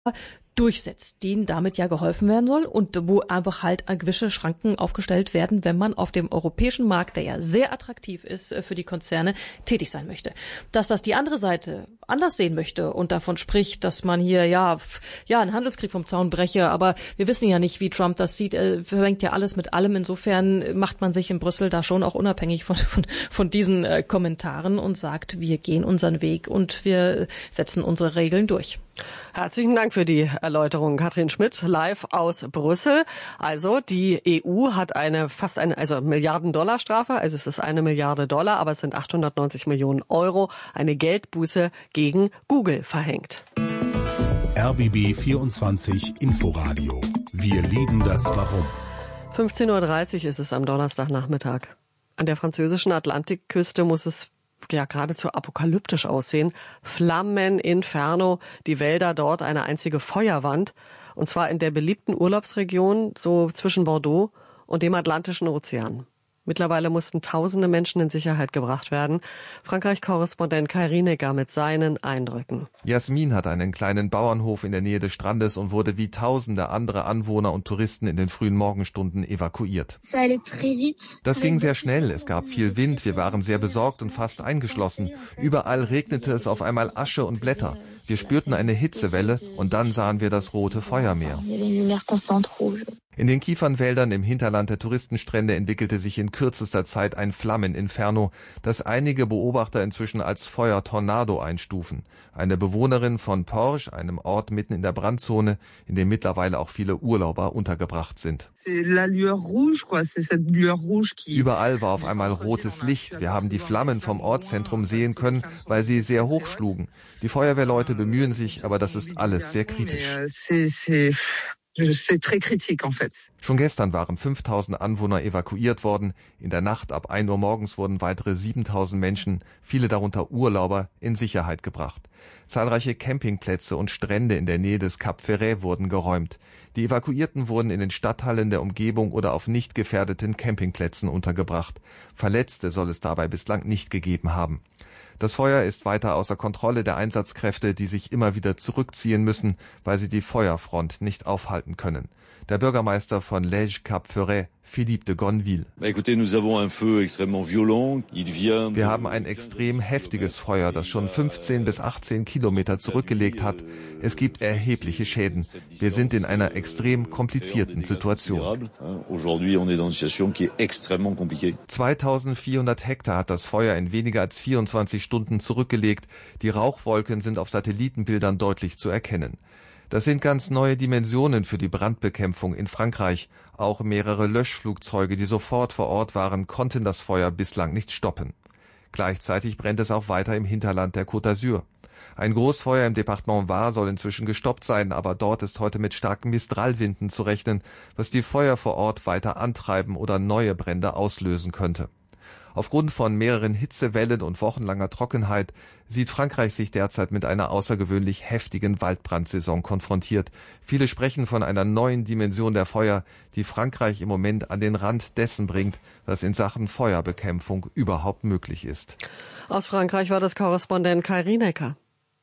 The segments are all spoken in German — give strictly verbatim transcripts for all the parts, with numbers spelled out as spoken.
durchsetzt, denen damit ja geholfen werden soll und wo einfach halt gewisse Schranken aufgestellt werden, wenn man auf dem europäischen Markt, der ja sehr attraktiv ist für die Konzerne, tätig sein möchte. Dass das die andere Seite anders sehen möchte und davon spricht, dass man hier ja ja einen Handelskrieg vom Zaun breche, aber wir wissen ja nicht, wie Trump das sieht, er vermengt ja alles mit allem. Insofern macht man sich in Brüssel da schon auch unabhängig von, von, von diesen äh, Kommentaren und sagt, wir gehen unseren Weg und wir setzen unsere Regeln durch. Herzlichen Dank für die Erläuterung, Katrin Schmidt, live aus Brüssel. Also die E U hat eine fast eine also Milliarden-Dollar-Strafe, also es ist eine Milliarde Dollar, aber es sind achthundertneunzig Millionen Euro, eine Geldbuße gegen Google verhängt. R B B vierundzwanzig Inforadio. Wir lieben das Warum. fünfzehn Uhr dreißig ist es am Donnerstagnachmittag. An der französischen Atlantikküste muss es ja geradezu apokalyptisch aussehen. Flammen, Inferno, die Wälder dort eine einzige Feuerwand. Und zwar in der beliebten Urlaubsregion, so zwischen Bordeaux und dem Atlantischen Ozean. Mittlerweile mussten tausende Menschen in Sicherheit gebracht werden. Frankreich-Korrespondent Kai Rienecker mit seinen Eindrücken. Jasmin hat einen kleinen Bauernhof in der Nähe des Strandes und wurde wie tausende andere Anwohner und Touristen in den frühen Morgenstunden evakuiert. Das ging sehr schnell, es gab viel Wind, wir waren sehr besorgt und fast eingeschlossen. Überall regnete es auf einmal Asche und Blätter. Wir spürten eine Hitzewelle und dann sahen wir das rote Feuermeer. In den Kiefernwäldern im Hinterland der Touristenstrände entwickelte sich in kürzester Zeit ein Flammeninferno, das einige Beobachter inzwischen als Feuertornado einstufen. Eine Bewohnerin von Porges, einem Ort mitten in der Brandzone, in dem mittlerweile auch viele Urlauber untergebracht sind. Überall war auf einmal rotes Licht. Wir haben die Flammen vom Ortszentrum sehen können, weil sie sehr hoch schlugen. Die Feuerwehrleute bemühen sich, aber das ist alles sehr kritisch. Schon gestern waren fünftausend Anwohner evakuiert worden. In der Nacht ab ein Uhr morgens wurden weitere siebentausend Menschen, viele darunter Urlauber, in Sicherheit gebracht. Zahlreiche Campingplätze und Strände in der Nähe des Cap Ferret wurden geräumt. Die Evakuierten wurden in den Stadthallen der Umgebung oder auf nicht gefährdeten Campingplätzen untergebracht. Verletzte soll es dabei bislang nicht gegeben haben. Das Feuer ist weiter außer Kontrolle der Einsatzkräfte, die sich immer wieder zurückziehen müssen, weil sie die Feuerfront nicht aufhalten können. Der Bürgermeister von Lège Cap Ferret, Philippe de Gonneville. Wir haben ein extrem heftiges Feuer, das schon fünfzehn bis achtzehn Kilometer zurückgelegt hat. Es gibt erhebliche Schäden. Wir sind in einer extrem komplizierten Situation. zweitausendvierhundert Hektar hat das Feuer in weniger als vierundzwanzig Stunden zurückgelegt. Die Rauchwolken sind auf Satellitenbildern deutlich zu erkennen. Das sind ganz neue Dimensionen für die Brandbekämpfung in Frankreich. Auch mehrere Löschflugzeuge, die sofort vor Ort waren, konnten das Feuer bislang nicht stoppen. Gleichzeitig brennt es auch weiter im Hinterland der Côte d'Azur. Ein Großfeuer im Departement Var soll inzwischen gestoppt sein, aber dort ist heute mit starken Mistralwinden zu rechnen, was die Feuer vor Ort weiter antreiben oder neue Brände auslösen könnte. Aufgrund von mehreren Hitzewellen und wochenlanger Trockenheit sieht Frankreich sich derzeit mit einer außergewöhnlich heftigen Waldbrandsaison konfrontiert. Viele sprechen von einer neuen Dimension der Feuer, die Frankreich im Moment an den Rand dessen bringt, was in Sachen Feuerbekämpfung überhaupt möglich ist. Aus Frankreich war das Korrespondent Kai Rienecker.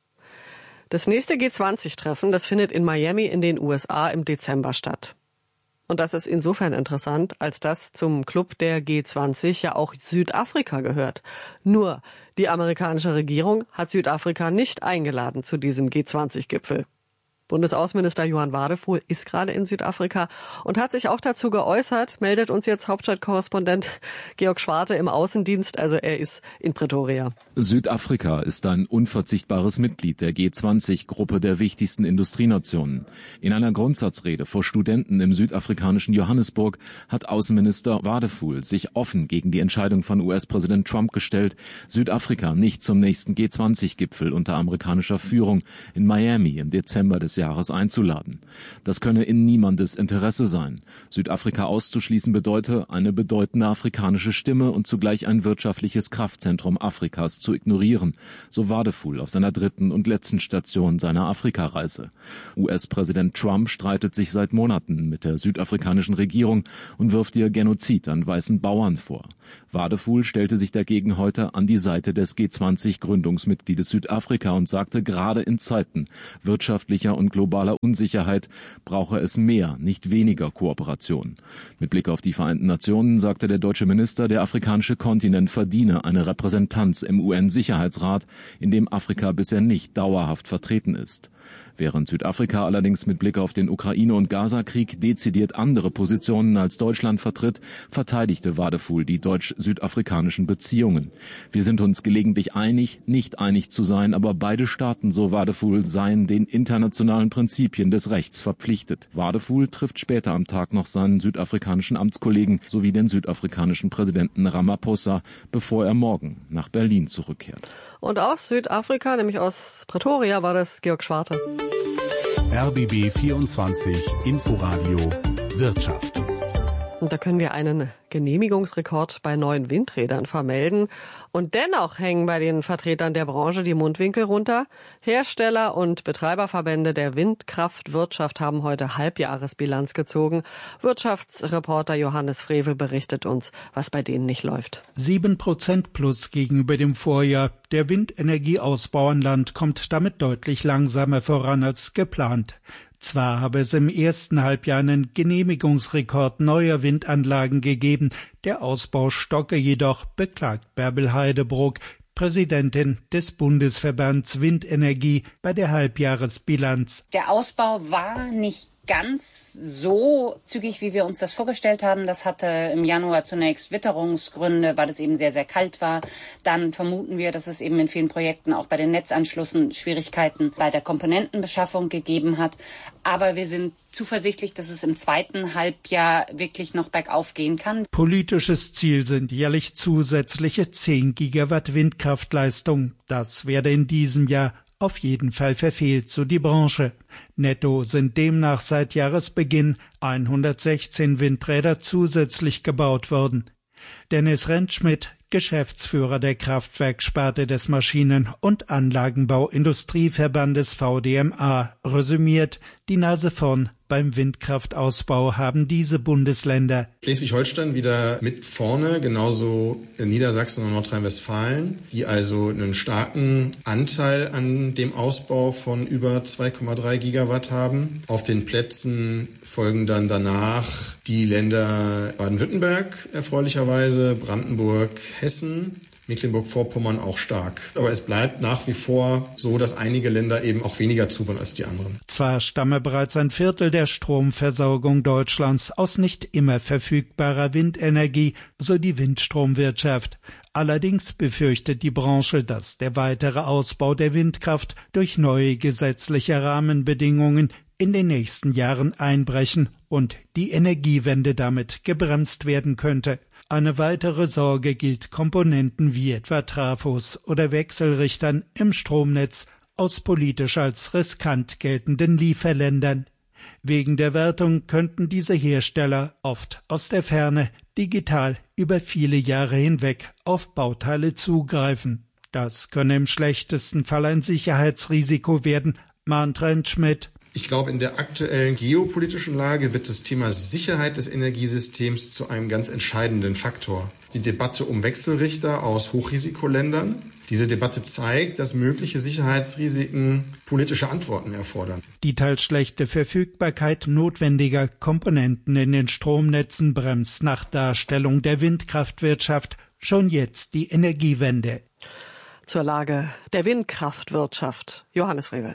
Das nächste G zwanzig Treffen, das findet in Miami in den U S A im Dezember statt. Und das ist insofern interessant, als dass zum Club der G zwanzig ja auch Südafrika gehört. Nur die amerikanische Regierung hat Südafrika nicht eingeladen zu diesem G zwanzig Gipfel. Bundesaußenminister Johann Wadefuhl ist gerade in Südafrika und hat sich auch dazu geäußert, meldet uns jetzt Hauptstadtkorrespondent Georg Schwarte im Außendienst, also er ist in Pretoria. Südafrika ist ein unverzichtbares Mitglied der G zwanzig Gruppe der wichtigsten Industrienationen. In einer Grundsatzrede vor Studenten im südafrikanischen Johannesburg hat Außenminister Wadefuhl sich offen gegen die Entscheidung von U S-Präsident Trump gestellt, Südafrika nicht zum nächsten G zwanzig Gipfel unter amerikanischer Führung in Miami im Dezember des Jahres einzuladen. Das könne in niemandes Interesse sein. Südafrika auszuschließen bedeute, eine bedeutende afrikanische Stimme und zugleich ein wirtschaftliches Kraftzentrum Afrikas zu ignorieren, so Wadefuhl auf seiner dritten und letzten Station seiner Afrikareise. U S-Präsident Trump streitet sich seit Monaten mit der südafrikanischen Regierung und wirft ihr Genozid an weißen Bauern vor. Wadefuhl stellte sich dagegen heute an die Seite des G zwanzig Gründungsmitgliedes Südafrika und sagte, gerade in Zeiten wirtschaftlicher und und globaler Unsicherheit brauche es mehr, nicht weniger Kooperation. Mit Blick auf die Vereinten Nationen sagte der deutsche Minister, der afrikanische Kontinent verdiene eine Repräsentanz im U N-Sicherheitsrat, in dem Afrika bisher nicht dauerhaft vertreten ist. Während Südafrika allerdings mit Blick auf den Ukraine- und Gaza-Krieg dezidiert andere Positionen als Deutschland vertritt, verteidigte Wadefuhl die deutsch-südafrikanischen Beziehungen. Wir sind uns gelegentlich einig, nicht einig zu sein, aber beide Staaten, so Wadefuhl, seien den internationalen Prinzipien des Rechts verpflichtet. Wadefuhl trifft später am Tag noch seinen südafrikanischen Amtskollegen sowie den südafrikanischen Präsidenten Ramaphosa, bevor er morgen nach Berlin zurückkehrt. Und aus Südafrika, nämlich aus Pretoria, war das Georg Schwarte. R B B vierundzwanzig Inforadio Wirtschaft. Und da können wir einen Genehmigungsrekord bei neuen Windrädern vermelden. Und dennoch hängen bei den Vertretern der Branche die Mundwinkel runter. Hersteller und Betreiberverbände der Windkraftwirtschaft haben heute Halbjahresbilanz gezogen. Wirtschaftsreporter Johannes Frevel berichtet uns, was bei denen nicht läuft. Sieben Prozent plus gegenüber dem Vorjahr. Der Windenergieausbau an Land kommt damit deutlich langsamer voran als geplant. Zwar habe es im ersten Halbjahr einen Genehmigungsrekord neuer Windanlagen gegeben, der Ausbau stocke jedoch, beklagt Bärbel Heidebruck, Präsidentin des Bundesverbands Windenergie, bei der Halbjahresbilanz. Der Ausbau war nicht ganz so zügig, wie wir uns das vorgestellt haben. Das hatte im Januar zunächst Witterungsgründe, weil es eben sehr, sehr kalt war. Dann vermuten wir, dass es eben in vielen Projekten auch bei den Netzanschlüssen Schwierigkeiten bei der Komponentenbeschaffung gegeben hat. Aber wir sind zuversichtlich, dass es im zweiten Halbjahr wirklich noch bergauf gehen kann. Politisches Ziel sind jährlich zusätzliche zehn Gigawatt Windkraftleistung. Das werde in diesem Jahr auf jeden Fall verfehlt, so die Branche. Netto sind demnach seit Jahresbeginn hundertsechzehn Windräder zusätzlich gebaut worden. Dennis Rentschmidt, Geschäftsführer der Kraftwerksparte des Maschinen- und Anlagenbau-Industrieverbandes V D M A, resümiert: Die Nase vorn beim Windkraftausbau haben diese Bundesländer. Schleswig-Holstein wieder mit vorne, genauso Niedersachsen und Nordrhein-Westfalen, die also einen starken Anteil an dem Ausbau von über zwei Komma drei Gigawatt haben. Auf den Plätzen folgen dann danach die Länder Baden-Württemberg erfreulicherweise, Brandenburg, Hessen, Mecklenburg-Vorpommern auch stark. Aber es bleibt nach wie vor so, dass einige Länder eben auch weniger zubauen als die anderen. Zwar stamme bereits ein Viertel der Stromversorgung Deutschlands aus nicht immer verfügbarer Windenergie, so die Windstromwirtschaft. Allerdings befürchtet die Branche, dass der weitere Ausbau der Windkraft durch neue gesetzliche Rahmenbedingungen in den nächsten Jahren einbrechen und die Energiewende damit gebremst werden könnte. Eine weitere Sorge gilt Komponenten wie etwa Trafos oder Wechselrichtern im Stromnetz aus politisch als riskant geltenden Lieferländern. Wegen der Wartung könnten diese Hersteller oft aus der Ferne digital über viele Jahre hinweg auf Bauteile zugreifen. Das könne im schlechtesten Fall ein Sicherheitsrisiko werden, mahnt Rentschmidt. Ich glaube, in der aktuellen geopolitischen Lage wird das Thema Sicherheit des Energiesystems zu einem ganz entscheidenden Faktor. Die Debatte um Wechselrichter aus Hochrisikoländern. Diese Debatte zeigt, dass mögliche Sicherheitsrisiken politische Antworten erfordern. Die teils schlechte Verfügbarkeit notwendiger Komponenten in den Stromnetzen bremst nach Darstellung der Windkraftwirtschaft schon jetzt die Energiewende. Zur Lage der Windkraftwirtschaft. Johannes Frevel.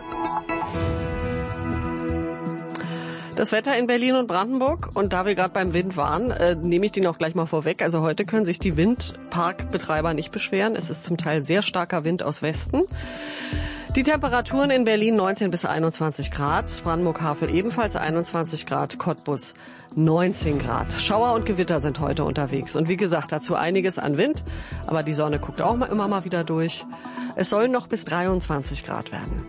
Das Wetter in Berlin und Brandenburg, und da wir gerade beim Wind waren, äh, nehme ich die noch gleich mal vorweg. Also heute können sich die Windparkbetreiber nicht beschweren. Es ist zum Teil sehr starker Wind aus Westen. Die Temperaturen in Berlin neunzehn bis einundzwanzig Grad, Brandenburg-Havel ebenfalls einundzwanzig Grad, Cottbus neunzehn Grad. Schauer und Gewitter sind heute unterwegs. Und wie gesagt, dazu einiges an Wind, aber die Sonne guckt auch mal, immer mal wieder durch. Es sollen noch bis dreiundzwanzig Grad werden.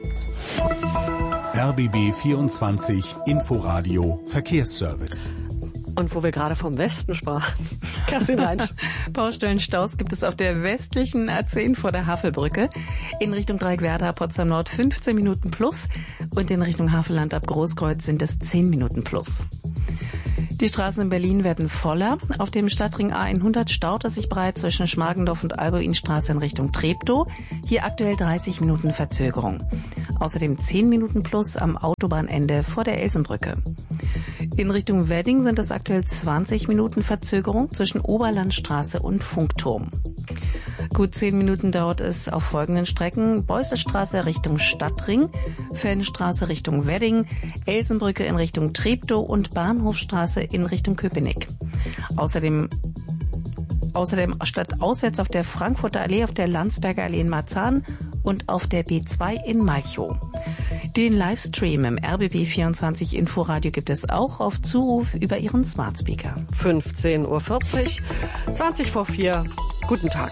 R B B vierundzwanzig Inforadio Verkehrsservice. Und wo wir gerade vom Westen sprachen, Kerstin Reinsch. Baustellen, Staus gibt es auf der westlichen A zehn vor der Havelbrücke. In Richtung Dreieckwerder, Potsdam Nord fünfzehn Minuten plus und in Richtung Havelland ab Großkreuz sind es zehn Minuten plus. Die Straßen in Berlin werden voller. Auf dem Stadtring A hundert staut es sich bereits zwischen Schmargendorf und Albuinstraße in Richtung Treptow. Hier aktuell dreißig Minuten Verzögerung. Außerdem zehn Minuten plus am Autobahnende vor der Elsenbrücke. In Richtung Wedding sind es aktuell zwanzig Minuten Verzögerung zwischen Oberlandstraße und Funkturm. Gut zehn Minuten dauert es auf folgenden Strecken: Beusselstraße Richtung Stadtring, Fennstraße Richtung Wedding, Elsenbrücke in Richtung Treptow und Bahnhofstraße in Richtung Köpenick. Außerdem Außerdem stadtauswärts auf der Frankfurter Allee, auf der Landsberger Allee in Marzahn und auf der B zwei in Malchow. Den Livestream im R B B vierundzwanzig Inforadio gibt es auch auf Zuruf über Ihren Smart Speaker. fünfzehn Uhr vierzig, zwanzig vor vier. Guten Tag.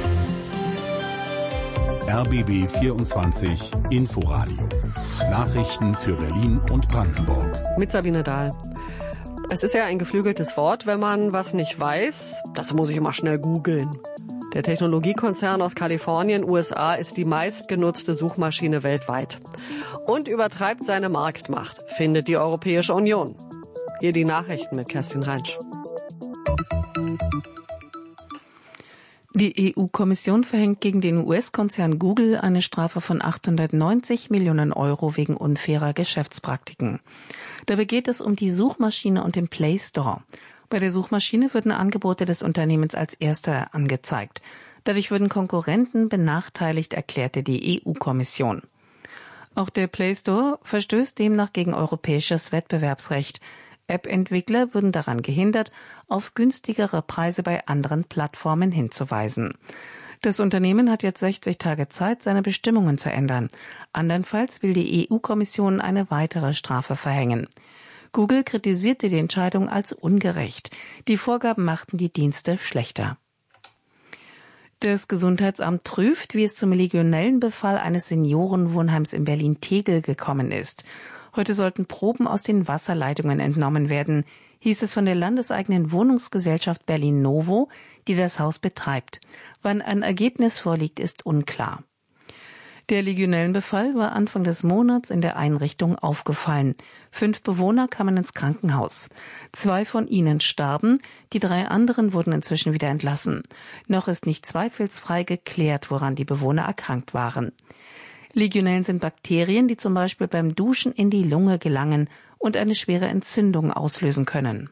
R B B vierundzwanzig Inforadio. Nachrichten für Berlin und Brandenburg. Mit Sabine Dahl. Es ist ja ein geflügeltes Wort, wenn man was nicht weiß. Das muss ich immer schnell googeln. Der Technologiekonzern aus Kalifornien, U S A, ist die meistgenutzte Suchmaschine weltweit und übertreibt seine Marktmacht, findet die Europäische Union. Hier die Nachrichten mit Kerstin Reinsch. Die E U-Kommission verhängt gegen den U S-Konzern Google eine Strafe von achthundertneunzig Millionen Euro wegen unfairer Geschäftspraktiken. Dabei geht es um die Suchmaschine und den Play Store. Bei der Suchmaschine würden Angebote des Unternehmens als erster angezeigt. Dadurch würden Konkurrenten benachteiligt, erklärte die E U-Kommission. Auch der Play Store verstößt demnach gegen europäisches Wettbewerbsrecht. App-Entwickler würden daran gehindert, auf günstigere Preise bei anderen Plattformen hinzuweisen. Das Unternehmen hat jetzt sechzig Tage Zeit, seine Bestimmungen zu ändern. Andernfalls will die E U-Kommission eine weitere Strafe verhängen. Google kritisierte die Entscheidung als ungerecht. Die Vorgaben machten die Dienste schlechter. Das Gesundheitsamt prüft, wie es zum Legionellenbefall eines Seniorenwohnheims in Berlin-Tegel gekommen ist. Heute sollten Proben aus den Wasserleitungen entnommen werden, hieß es von der landeseigenen Wohnungsgesellschaft Berlin-Novo, die das Haus betreibt. Wann ein Ergebnis vorliegt, ist unklar. Der Legionellenbefall war Anfang des Monats in der Einrichtung aufgefallen. Fünf Bewohner kamen ins Krankenhaus. Zwei von ihnen starben, die drei anderen wurden inzwischen wieder entlassen. Noch ist nicht zweifelsfrei geklärt, woran die Bewohner erkrankt waren. Legionellen sind Bakterien, die zum Beispiel beim Duschen in die Lunge gelangen und eine schwere Entzündung auslösen können.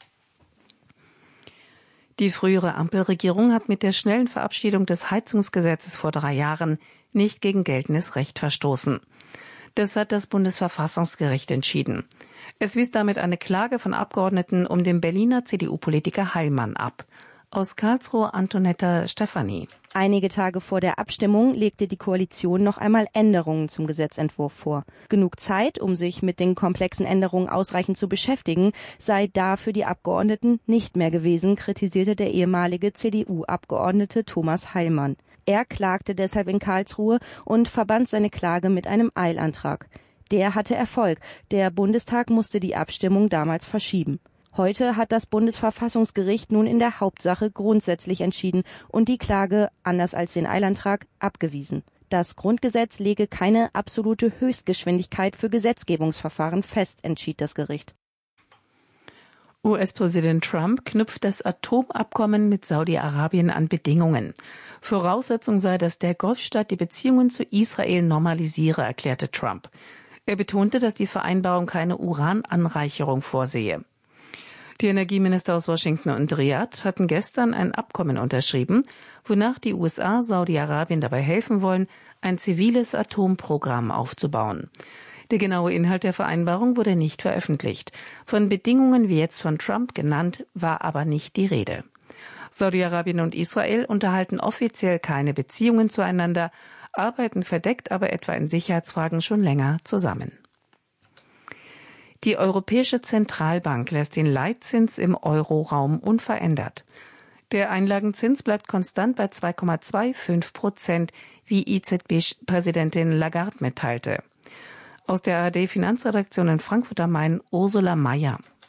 Die frühere Ampelregierung hat mit der schnellen Verabschiedung des Heizungsgesetzes vor drei Jahren nicht gegen geltendes Recht verstoßen. Das hat das Bundesverfassungsgericht entschieden. Es wies damit eine Klage von Abgeordneten um den Berliner C D U-Politiker Heilmann ab. Aus Karlsruhe Antonetta Stefani. Einige Tage vor der Abstimmung legte die Koalition noch einmal Änderungen zum Gesetzentwurf vor. Genug Zeit, um sich mit den komplexen Änderungen ausreichend zu beschäftigen, sei da für die Abgeordneten nicht mehr gewesen, kritisierte der ehemalige C D U-Abgeordnete Thomas Heilmann. Er klagte deshalb in Karlsruhe und verband seine Klage mit einem Eilantrag. Der hatte Erfolg. Der Bundestag musste die Abstimmung damals verschieben. Heute hat das Bundesverfassungsgericht nun in der Hauptsache grundsätzlich entschieden und die Klage, anders als den Eilantrag, abgewiesen. Das Grundgesetz lege keine absolute Höchstgeschwindigkeit für Gesetzgebungsverfahren fest, entschied das Gericht. U S-Präsident Trump knüpft das Atomabkommen mit Saudi-Arabien an Bedingungen. Voraussetzung sei, dass der Golfstaat die Beziehungen zu Israel normalisiere, erklärte Trump. Er betonte, dass die Vereinbarung keine Urananreicherung vorsehe. Die Energieminister aus Washington und Riyadh hatten gestern ein Abkommen unterschrieben, wonach die U S A Saudi-Arabien dabei helfen wollen, ein ziviles Atomprogramm aufzubauen. Der genaue Inhalt der Vereinbarung wurde nicht veröffentlicht. Von Bedingungen wie jetzt von Trump genannt, war aber nicht die Rede. Saudi-Arabien und Israel unterhalten offiziell keine Beziehungen zueinander, arbeiten verdeckt aber etwa in Sicherheitsfragen schon länger zusammen. Die Europäische Zentralbank lässt den Leitzins im Euroraum unverändert. Der Einlagenzins bleibt konstant bei zwei Komma fünfundzwanzig Prozent, wie I Z B-Präsidentin Lagarde mitteilte. Aus der A R D-Finanzredaktion in Frankfurt am Main, Ursula Mayer.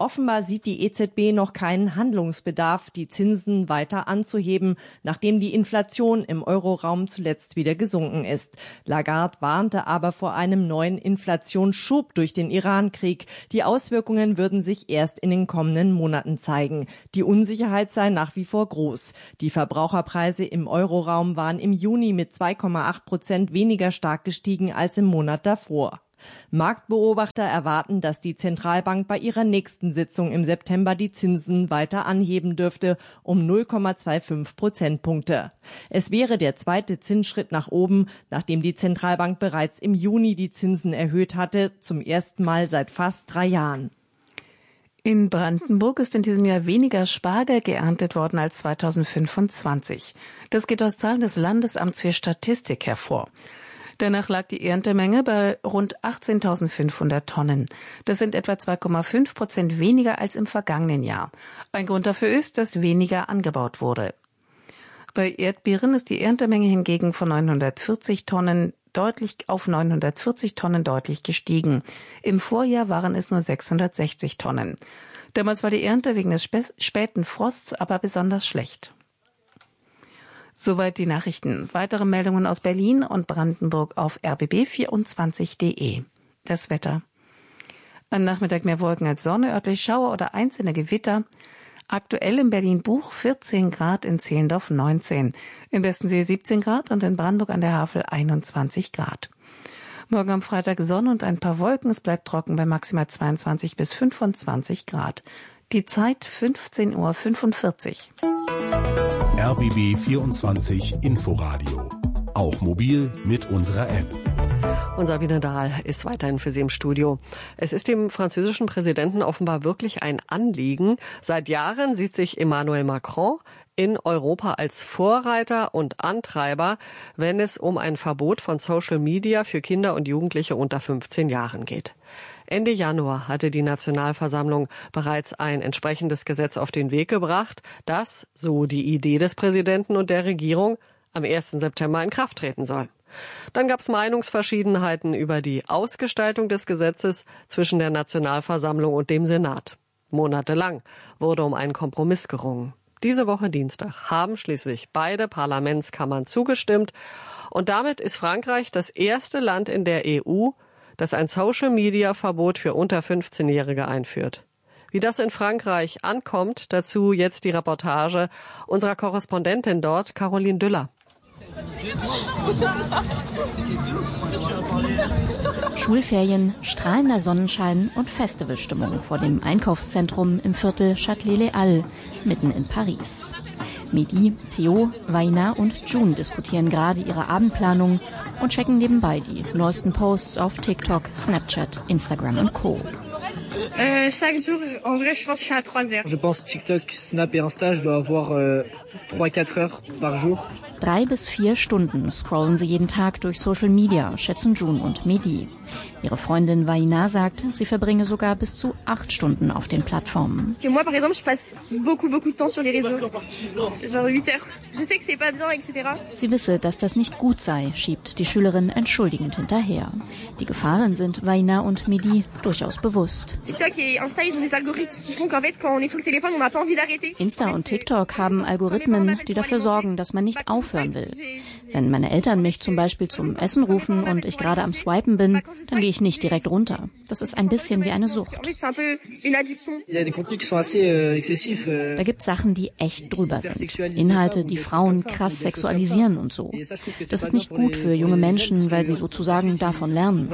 Offenbar sieht die E Z B noch keinen Handlungsbedarf, die Zinsen weiter anzuheben, nachdem die Inflation im Euroraum zuletzt wieder gesunken ist. Lagarde warnte aber vor einem neuen Inflationsschub durch den Iran-Krieg. Die Auswirkungen würden sich erst in den kommenden Monaten zeigen. Die Unsicherheit sei nach wie vor groß. Die Verbraucherpreise im Euroraum waren im Juni mit zwei Komma acht Prozent weniger stark gestiegen als im Monat davor. Marktbeobachter erwarten, dass die Zentralbank bei ihrer nächsten Sitzung im September die Zinsen weiter anheben dürfte, um null Komma fünfundzwanzig Prozentpunkte. Es wäre der zweite Zinsschritt nach oben, nachdem die Zentralbank bereits im Juni die Zinsen erhöht hatte, zum ersten Mal seit fast drei Jahren. In Brandenburg ist in diesem Jahr weniger Spargel geerntet worden als zweitausendfünfundzwanzig. Das geht aus Zahlen des Landesamts für Statistik hervor. Danach lag die Erntemenge bei rund achtzehntausendfünfhundert Tonnen. Das sind etwa zwei Komma fünf Prozent weniger als im vergangenen Jahr. Ein Grund dafür ist, dass weniger angebaut wurde. Bei Erdbeeren ist die Erntemenge hingegen von neunhundertvierzig Tonnen deutlich auf neunhundertvierzig Tonnen deutlich gestiegen. Im Vorjahr waren es nur sechshundertsechzig Tonnen. Damals war die Ernte wegen des späten Frosts aber besonders schlecht. Soweit die Nachrichten. Weitere Meldungen aus Berlin und Brandenburg auf r b b vierundzwanzig punkt d e. Das Wetter. Am Nachmittag mehr Wolken als Sonne, örtlich Schauer oder einzelne Gewitter. Aktuell in Berlin-Buch vierzehn Grad, in Zehlendorf neunzehn. Im Westensee siebzehn Grad und in Brandenburg an der Havel einundzwanzig Grad. Morgen am Freitag Sonne und ein paar Wolken. Es bleibt trocken bei maximal zweiundzwanzig bis fünfundzwanzig Grad. Die Zeit fünfzehn Uhr fünfundvierzig. R B B vierundzwanzig Inforadio. Auch mobil mit unserer App. Und Sabine Dahl ist weiterhin für Sie im Studio. Es ist dem französischen Präsidenten offenbar wirklich ein Anliegen. Seit Jahren sieht sich Emmanuel Macron in Europa als Vorreiter und Antreiber, wenn es um ein Verbot von Social Media für Kinder und Jugendliche unter fünfzehn Jahren geht. Ende Januar hatte die Nationalversammlung bereits ein entsprechendes Gesetz auf den Weg gebracht, das, so die Idee des Präsidenten und der Regierung, am ersten September in Kraft treten soll. Dann gab es Meinungsverschiedenheiten über die Ausgestaltung des Gesetzes zwischen der Nationalversammlung und dem Senat. Monatelang wurde um einen Kompromiss gerungen. Diese Woche Dienstag haben schließlich beide Parlamentskammern zugestimmt und damit ist Frankreich das erste Land in der E U, das ein Social-Media-Verbot für unter fünfzehnjährige einführt. Wie das in Frankreich ankommt, dazu jetzt die Reportage unserer Korrespondentin dort, Caroline Düller. Schulferien, strahlender Sonnenschein und Festivalstimmung vor dem Einkaufszentrum im Viertel Châtelet-Les-Halles, mitten in Paris. Mehdi, Theo, Vaina und June diskutieren gerade ihre Abendplanung und checken nebenbei die neuesten Posts auf TikTok, Snapchat, Instagram und Co. Euh, chaque jour, en vrai, je pense que je suis à trois heures. Je pense TikTok, Snap et Insta, je dois avoir euh, trois quatre heures par jour. Drei bis vier Stunden scrollen sie jeden Tag durch Social Media, schätzen June und Mehdi. Ihre Freundin Vaina sagt, sie verbringe sogar bis zu acht Stunden auf den Plattformen. Moi, par exemple, je passe beaucoup, beaucoup de temps sur les réseaux. Genre huit heures. Je sais que c'est pas bien, et cetera. Sie wisse, dass das nicht gut sei, schiebt die Schülerin entschuldigend hinterher. Die Gefahren sind Vaina und Mehdi durchaus bewusst. TikTok et Insta, ils ont des algorithmes qui font qu'en fait, quand on est sur le téléphone, on n'a pas envie d'arrêter. Insta und TikTok haben Algorithmen, die dafür sorgen, dass man nicht aufhören will. Wenn meine Eltern mich zum Beispiel zum Essen rufen und ich gerade am Swipen bin, dann gehe ich nicht direkt runter. Das ist ein bisschen wie eine Sucht. Da gibt es Sachen, die echt drüber sind. Inhalte, die Frauen krass sexualisieren und so. Das ist nicht gut für junge Menschen, weil sie sozusagen davon lernen.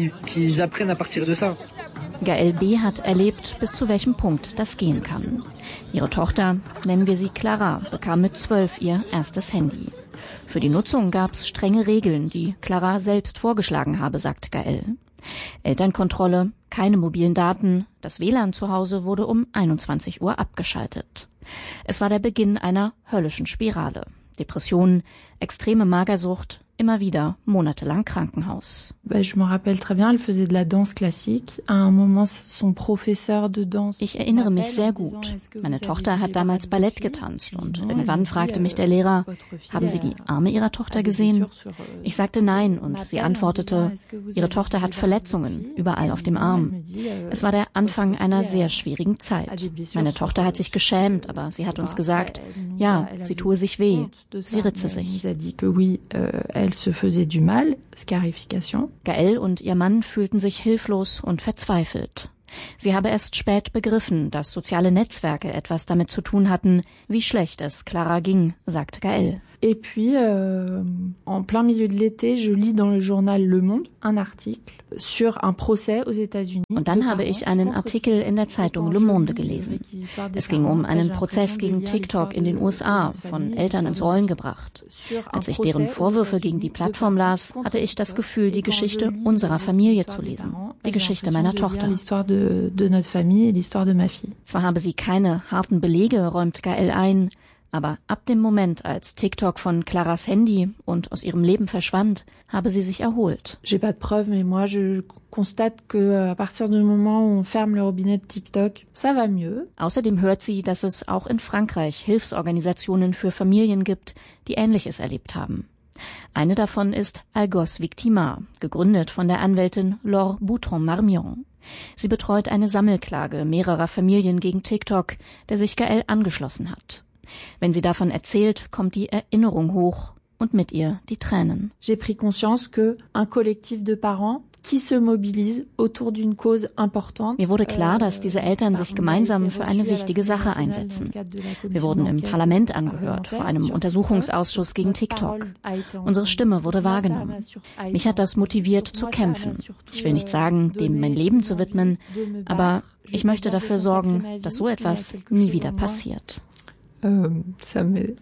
Gaël B. hat erlebt, bis zu welchem Punkt das gehen kann. Ihre Tochter, nennen wir sie Clara, bekam mit zwölf ihr erstes Handy. Für die Nutzung gab es strenge Regeln, die Clara selbst vorgeschlagen habe, sagt Gaël. Elternkontrolle, keine mobilen Daten, das W L A N zu Hause wurde um einundzwanzig Uhr abgeschaltet. Es war der Beginn einer höllischen Spirale. Depressionen, extreme Magersucht, immer wieder monatelang Krankenhaus. Ich erinnere mich sehr gut. Meine Tochter hat damals Ballett getanzt und irgendwann fragte mich der Lehrer, haben Sie die Arme Ihrer Tochter gesehen? Ich sagte nein und sie antwortete, Ihre Tochter hat Verletzungen überall auf dem Arm. Es war der Anfang einer sehr schwierigen Zeit. Meine Tochter hat sich geschämt, aber sie hat uns gesagt, ja, sie tue sich weh, sie ritze sich. Gaëlle und ihr Mann fühlten sich hilflos und verzweifelt. Sie habe erst spät begriffen, dass soziale Netzwerke etwas damit zu tun hatten, wie schlecht es Clara ging, sagt Gaëlle. Et puis, euh, en plein milieu de l'été, je lis dans le journal Le Monde un article sur un procès aux États-Unis. Und dann habe ich einen Artikel in der Zeitung Le Monde gelesen. Es ging um einen Prozess gegen TikTok in den U S A, von Eltern ins Rollen gebracht. Als ich deren Vorwürfe gegen die Plattform las, hatte ich das Gefühl, die Geschichte unserer Familie zu lesen, die Geschichte meiner Tochter. Zwar habe sie keine harten Belege, räumt Gaëlle ein, aber ab dem Moment, als TikTok von Claras Handy und aus ihrem Leben verschwand, habe sie sich erholt. J'ai pas de preuves, mais moi je constate que à partir du moment où on ferme le robinet de TikTok, ça va mieux. Außerdem hört sie, dass es auch in Frankreich Hilfsorganisationen für Familien gibt, die Ähnliches erlebt haben. Eine davon ist Algos Victima, gegründet von der Anwältin Laure Boutron-Marmion. Sie betreut eine Sammelklage mehrerer Familien gegen TikTok, der sich Gaëlle angeschlossen hat. Wenn sie davon erzählt, kommt die Erinnerung hoch und mit ihr die Tränen. J'ai pris conscience que un collectif de parents qui se mobilise autour d'une cause importante. Mir wurde klar, dass diese Eltern sich gemeinsam für eine wichtige Sache einsetzen. Wir wurden im Parlament angehört, vor einem Untersuchungsausschuss gegen TikTok. Unsere Stimme wurde wahrgenommen. Mich hat das motiviert zu kämpfen. Ich will nicht sagen, dem mein Leben zu widmen, aber ich möchte dafür sorgen, dass so etwas nie wieder passiert. Euh, ça met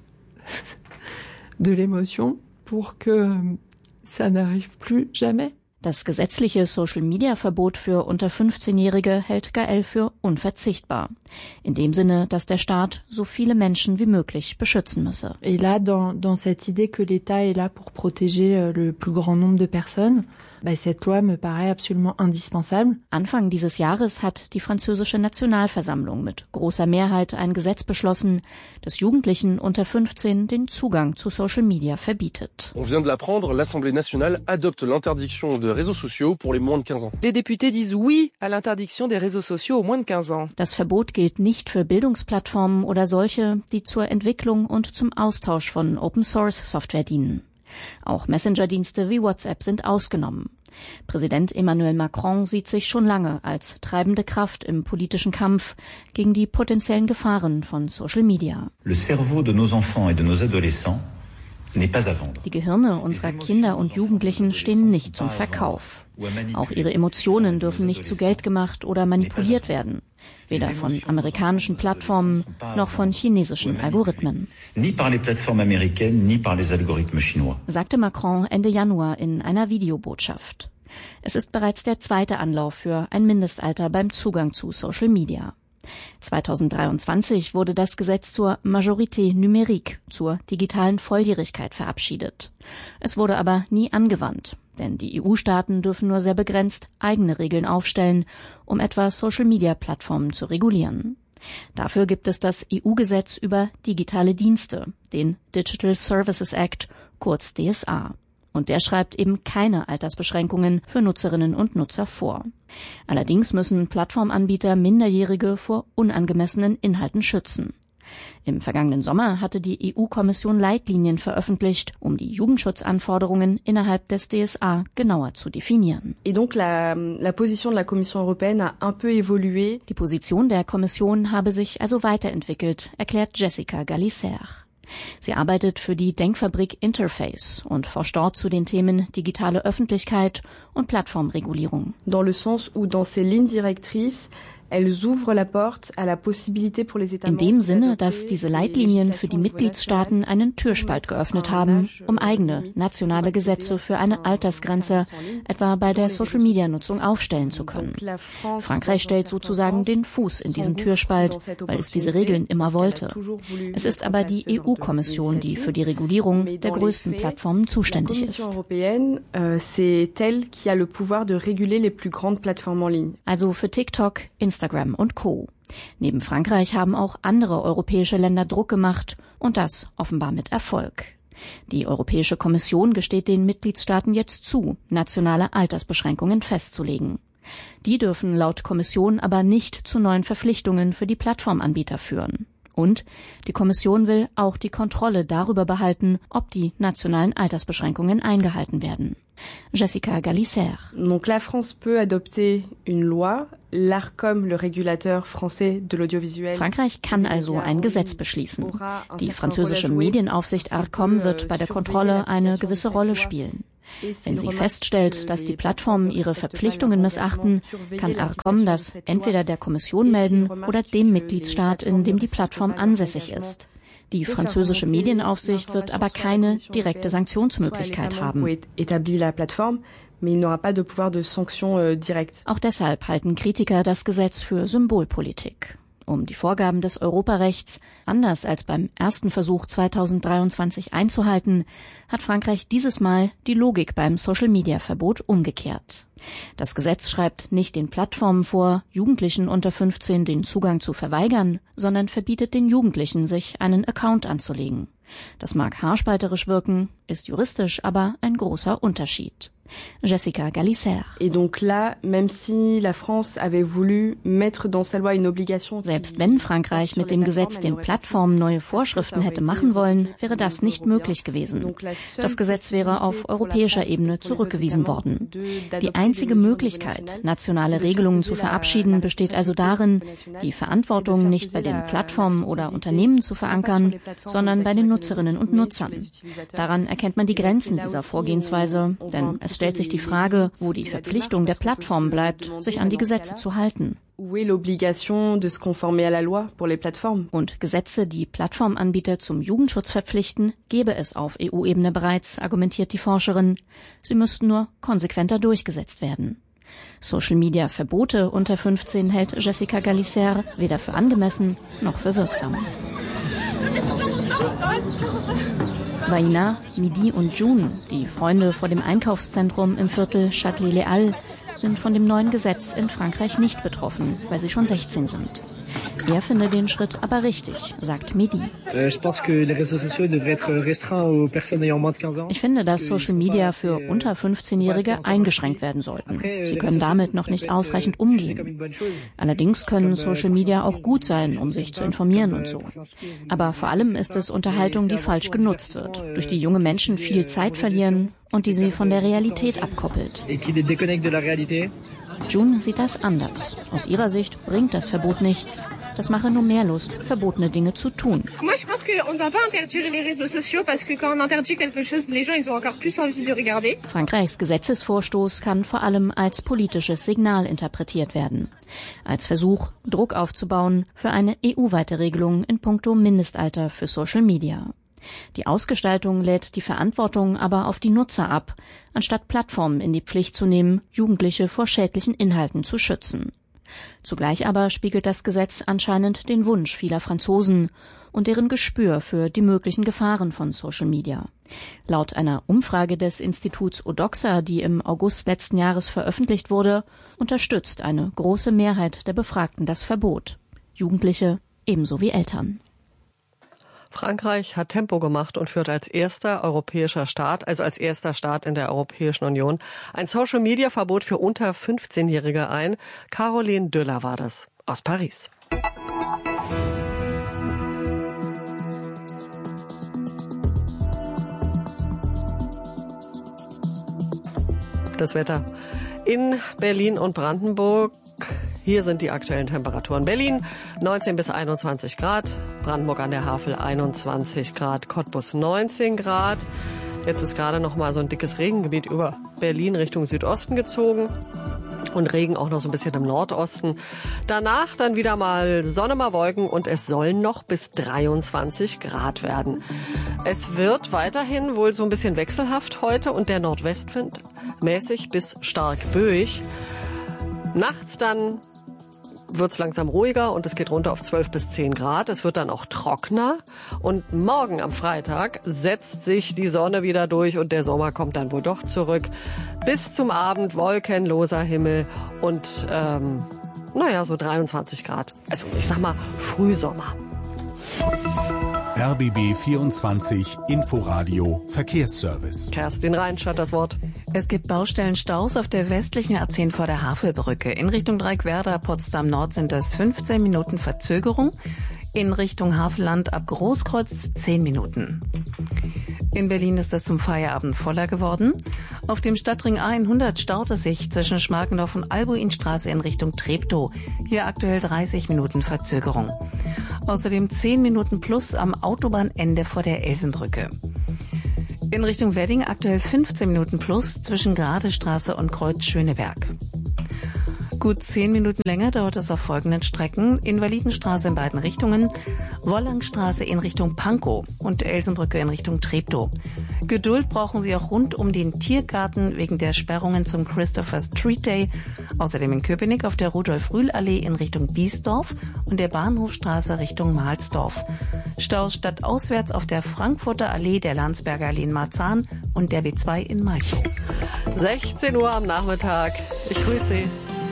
de l'émotion pour que ça n'arrive plus jamais. Das gesetzliche Social-Media-Verbot für unter fünfzehnjährige hält Gaëlle für unverzichtbar. In dem Sinne, dass der Staat so viele Menschen wie möglich beschützen müsse. Et là, dans, dans cette idée que l'État est là pour protéger le plus grand nombre de personnes, bah, cette loi me paraît absolument indispensable. Anfang dieses Jahres hat die französische Nationalversammlung mit großer Mehrheit ein Gesetz beschlossen, das Jugendlichen unter fünfzehn den Zugang zu Social Media verbietet. On vient de l'apprendre, l'Assemblée nationale adopte l'interdiction de réseaux sociaux pour les moins de quinze ans. Les députés disent oui à l'interdiction des réseaux sociaux aux moins de quinze ans. Das Verbot gilt nicht für Bildungsplattformen oder solche, die zur Entwicklung und zum Austausch von Open-Source-Software dienen. Auch Messenger-Dienste wie WhatsApp sind ausgenommen. Präsident Emmanuel Macron sieht sich schon lange als treibende Kraft im politischen Kampf gegen die potenziellen Gefahren von Social Media. Le cerveau de nos enfants et de nos adolescents n'est pas à vendre. Die Gehirne unserer Kinder und Jugendlichen stehen nicht zum Verkauf. Auch ihre Emotionen dürfen nicht zu Geld gemacht oder manipuliert werden. Weder von amerikanischen Plattformen noch von chinesischen Algorithmen. Ni par les plateformes américaines, ni par les algorithmes chinois. Sagte Macron Ende Januar in einer Videobotschaft. Es ist bereits der zweite Anlauf für ein Mindestalter beim Zugang zu Social Media. zweitausenddreiundzwanzig wurde das Gesetz zur Majorité numérique, zur digitalen Volljährigkeit verabschiedet. Es wurde aber nie angewandt, denn die E U-Staaten dürfen nur sehr begrenzt eigene Regeln aufstellen, um etwa Social-Media-Plattformen zu regulieren. Dafür gibt es das E U-Gesetz über digitale Dienste, den Digital Services Act, kurz D S A. Und der schreibt eben keine Altersbeschränkungen für Nutzerinnen und Nutzer vor. Allerdings müssen Plattformanbieter Minderjährige vor unangemessenen Inhalten schützen. Im vergangenen Sommer hatte die E U-Kommission Leitlinien veröffentlicht, um die Jugendschutzanforderungen innerhalb des D S A genauer zu definieren. Et donc la, la position de la Commission européenne a un peu évolué. Die Position der Kommission habe sich also weiterentwickelt, erklärt Jessica Gallicer. Sie arbeitet für die Denkfabrik Interface und forscht dort zu den Themen digitale Öffentlichkeit und Plattformregulierung. Dans le sens où dans ces lignes directrices In dem Sinne, dass diese Leitlinien für die Mitgliedstaaten einen Türspalt geöffnet haben, um eigene nationale Gesetze für eine Altersgrenze, etwa bei der Social-Media-Nutzung, aufstellen zu können. Frankreich stellt sozusagen den Fuß in diesen Türspalt, weil es diese Regeln immer wollte. Es ist aber die E U-Kommission, die für die Regulierung der größten Plattformen zuständig ist. Also für TikTok, Instagram und Co. Neben Frankreich haben auch andere europäische Länder Druck gemacht und das offenbar mit Erfolg. Die Europäische Kommission gesteht den Mitgliedstaaten jetzt zu, nationale Altersbeschränkungen festzulegen. Die dürfen laut Kommission aber nicht zu neuen Verpflichtungen für die Plattformanbieter führen. Und die Kommission will auch die Kontrolle darüber behalten, ob die nationalen Altersbeschränkungen eingehalten werden. Jessica Galicer. Donc la France peut adopter une loi, l'Arcom, le régulateur français de l'audiovisuel. Frankreich kann also ein Gesetz beschließen. Die französische Medienaufsicht Arcom wird bei der Kontrolle eine gewisse Rolle spielen. Wenn sie feststellt, dass die Plattformen ihre Verpflichtungen missachten, kann Arcom das entweder der Kommission melden oder dem Mitgliedstaat, in dem die Plattform ansässig ist. Die französische Medienaufsicht wird aber keine direkte Sanktionsmöglichkeit haben. Auch deshalb halten Kritiker das Gesetz für Symbolpolitik. Um die Vorgaben des Europarechts, anders als beim ersten Versuch zweitausenddreiundzwanzig einzuhalten, hat Frankreich dieses Mal die Logik beim Social-Media-Verbot umgekehrt. Das Gesetz schreibt nicht den Plattformen vor, Jugendlichen unter fünfzehn den Zugang zu verweigern, sondern verbietet den Jugendlichen, sich einen Account anzulegen. Das mag haarspalterisch wirken, ist juristisch aber ein großer Unterschied. Jessica Galicer. Et donc là, même si la France avait voulu mettre dans sa loi une obligation. Selbst wenn Frankreich mit dem Gesetz den Plattformen neue Vorschriften hätte machen wollen, wäre das nicht möglich gewesen. Das Gesetz wäre auf europäischer Ebene zurückgewiesen worden. Die einzige Möglichkeit, nationale Regelungen zu verabschieden, besteht also darin, die Verantwortung nicht bei den Plattformen oder Unternehmen zu verankern, sondern bei den Nutzerinnen und Nutzern. Daran erkennt man die Grenzen dieser Vorgehensweise, denn es stellt sich die Frage, wo die Verpflichtung der Plattform bleibt, sich an die Gesetze zu halten. Und Gesetze, die Plattformanbieter zum Jugendschutz verpflichten, gäbe es auf E U-Ebene bereits, argumentiert die Forscherin. Sie müssten nur konsequenter durchgesetzt werden. Social-Media-Verbote unter fünfzehn hält Jessica Galicer weder für angemessen noch für wirksam. Vaina, Midi und June, die Freunde vor dem Einkaufszentrum im Viertel Châtelet-Les-Halles, sind von dem neuen Gesetz in Frankreich nicht betroffen, weil sie schon sechzehn sind. Er finde den Schritt aber richtig, sagt Midi. Ich finde, dass Social Media für unter fünfzehnjährige eingeschränkt werden sollten. Sie können damit noch nicht ausreichend umgehen. Allerdings können Social Media auch gut sein, um sich zu informieren und so. Aber vor allem ist es Unterhaltung, die falsch genutzt wird, durch die junge Menschen viel Zeit verlieren und die sie von der Realität abkoppelt. June sieht das anders. Aus ihrer Sicht bringt das Verbot nichts. Das mache nur mehr Lust, verbotene Dinge zu tun. Frankreichs Gesetzesvorstoß kann vor allem als politisches Signal interpretiert werden. Als Versuch, Druck aufzubauen für eine E U-weite Regelung in puncto Mindestalter für Social Media. Die Ausgestaltung lädt die Verantwortung aber auf die Nutzer ab, anstatt Plattformen in die Pflicht zu nehmen, Jugendliche vor schädlichen Inhalten zu schützen. Zugleich aber spiegelt das Gesetz anscheinend den Wunsch vieler Franzosen und deren Gespür für die möglichen Gefahren von Social Media. Laut einer Umfrage des Instituts Odoxa, die im August letzten Jahres veröffentlicht wurde, unterstützt eine große Mehrheit der Befragten das Verbot. Jugendliche ebenso wie Eltern. Frankreich hat Tempo gemacht und führt als erster europäischer Staat, also als erster Staat in der Europäischen Union, ein Social-Media-Verbot für unter fünfzehnjährige ein. Caroline Döller war das aus Paris. Das Wetter in Berlin und Brandenburg. Hier sind die aktuellen Temperaturen. Berlin neunzehn bis einundzwanzig Grad, Brandenburg an der Havel einundzwanzig Grad, Cottbus neunzehn Grad. Jetzt ist gerade noch mal so ein dickes Regengebiet über Berlin Richtung Südosten gezogen. Und Regen auch noch so ein bisschen im Nordosten. Danach dann wieder mal Sonne, mal Wolken und es sollen noch bis dreiundzwanzig Grad werden. Es wird weiterhin wohl so ein bisschen wechselhaft heute und der Nordwestwind mäßig bis stark böig. Nachts dann wird's langsam ruhiger und es geht runter auf zwölf bis zehn Grad. Es wird dann auch trockener und morgen am Freitag setzt sich die Sonne wieder durch und der Sommer kommt dann wohl doch zurück. Bis zum Abend wolkenloser Himmel und ähm, naja, so dreiundzwanzig Grad. Also ich sag mal Frühsommer. R B B vierundzwanzig Inforadio Verkehrsservice. Kerstin Reinsch hat das Wort. Es gibt Baustellenstaus auf der westlichen A zehn vor der Havelbrücke. In Richtung Dreieckwerder, Potsdam Nord sind es fünfzehn Minuten Verzögerung. In Richtung Havelland ab Großkreuz zehn Minuten. In Berlin ist es zum Feierabend voller geworden. Auf dem Stadtring A hundert staut es sich zwischen Schmarkendorf und Albuinstraße in Richtung Treptow. Hier aktuell dreißig Minuten Verzögerung. Außerdem zehn Minuten plus am Autobahnende vor der Elsenbrücke. In Richtung Wedding aktuell fünfzehn Minuten plus zwischen Gradestraße und Kreuz Schöneberg. Gut zehn Minuten länger dauert es auf folgenden Strecken. Invalidenstraße in beiden Richtungen, Wollangstraße in Richtung Pankow und Elsenbrücke in Richtung Treptow. Geduld brauchen Sie auch rund um den Tiergarten wegen der Sperrungen zum Christopher Street Day. Außerdem in Köpenick auf der Rudolf-Rühl-Allee in Richtung Biesdorf und der Bahnhofstraße Richtung Mahlsdorf. Staus stadtauswärts auf der Frankfurter Allee, der Landsberger Allee in Marzahn und der B zwei in Malchow. sechzehn Uhr am Nachmittag. Ich grüße Sie.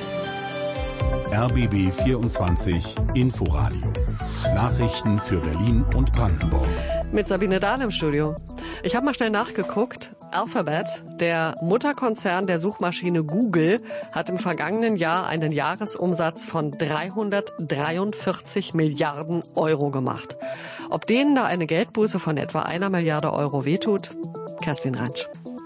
R B B vierundzwanzig Inforadio. Nachrichten für Berlin und Brandenburg. Mit Sabine Dahl im Studio. Ich habe mal schnell nachgeguckt. Alphabet, der Mutterkonzern der Suchmaschine Google, hat im vergangenen Jahr einen Jahresumsatz von dreihundertdreiundvierzig Milliarden Euro gemacht. Ob denen da eine Geldbuße von etwa einer Milliarde Euro wehtut? Kerstin Reinsch.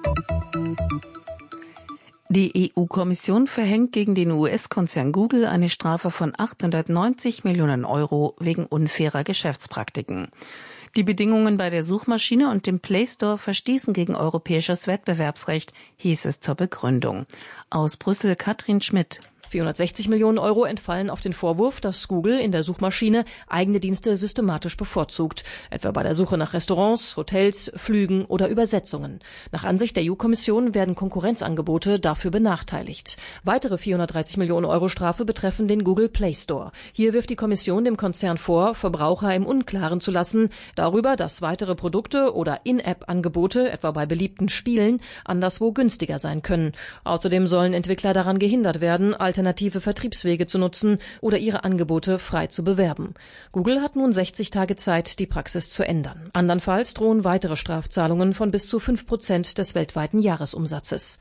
Die E U-Kommission verhängt gegen den U S-Konzern Google eine Strafe von achthundertneunzig Millionen Euro wegen unfairer Geschäftspraktiken. Die Bedingungen bei der Suchmaschine und dem Play Store verstießen gegen europäisches Wettbewerbsrecht, hieß es zur Begründung. Aus Brüssel Katrin Schmidt. vierhundertsechzig Millionen Euro entfallen auf den Vorwurf, dass Google in der Suchmaschine eigene Dienste systematisch bevorzugt, etwa bei der Suche nach Restaurants, Hotels, Flügen oder Übersetzungen. Nach Ansicht der E U-Kommission werden Konkurrenzangebote dafür benachteiligt. Weitere vierhundertdreißig Millionen Euro Strafe betreffen den Google Play Store. Hier wirft die Kommission dem Konzern vor, Verbraucher im Unklaren zu lassen darüber, dass weitere Produkte oder In-App-Angebote, etwa bei beliebten Spielen, anderswo günstiger sein können. Außerdem sollen Entwickler daran gehindert werden, alternative Vertriebswege zu nutzen oder ihre Angebote frei zu bewerben. Google hat nun sechzig Tage Zeit, die Praxis zu ändern. Andernfalls drohen weitere Strafzahlungen von bis zu fünf Prozent des weltweiten Jahresumsatzes.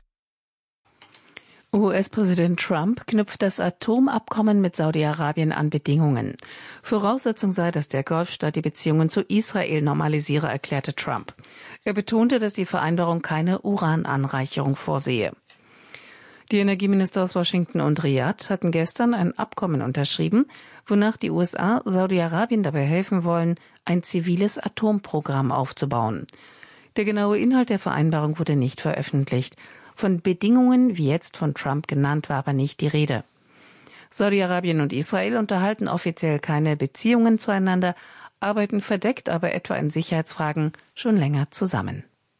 U S-Präsident Trump knüpft das Atomabkommen mit Saudi-Arabien an Bedingungen. Voraussetzung sei, dass der Golfstaat die Beziehungen zu Israel normalisiere, erklärte Trump. Er betonte, dass die Vereinbarung keine Urananreicherung vorsehe. Die Energieminister aus Washington und Riyadh hatten gestern ein Abkommen unterschrieben, wonach die U S A Saudi-Arabien dabei helfen wollen, ein ziviles Atomprogramm aufzubauen. Der genaue Inhalt der Vereinbarung wurde nicht veröffentlicht. Von Bedingungen, wie jetzt von Trump genannt, war aber nicht die Rede. Saudi-Arabien und Israel unterhalten offiziell keine Beziehungen zueinander, arbeiten verdeckt aber etwa in Sicherheitsfragen schon länger zusammen.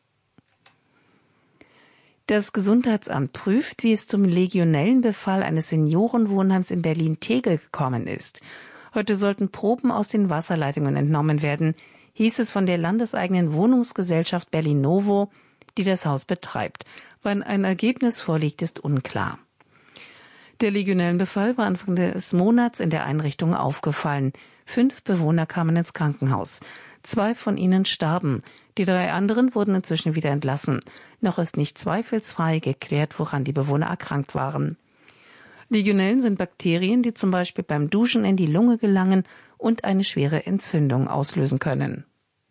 Das Gesundheitsamt prüft, wie es zum Legionellenbefall eines Seniorenwohnheims in Berlin-Tegel gekommen ist. Heute sollten Proben aus den Wasserleitungen entnommen werden, hieß es von der landeseigenen Wohnungsgesellschaft Berlin-Novo, die das Haus betreibt. Wann ein Ergebnis vorliegt, ist unklar. Der Legionellenbefall war Anfang des Monats in der Einrichtung aufgefallen. Fünf Bewohner kamen ins Krankenhaus. Zwei von ihnen starben. Die drei anderen wurden inzwischen wieder entlassen. Noch ist nicht zweifelsfrei geklärt, woran die Bewohner erkrankt waren. Legionellen sind Bakterien, die zum Beispiel beim Duschen in die Lunge gelangen und eine schwere Entzündung auslösen können.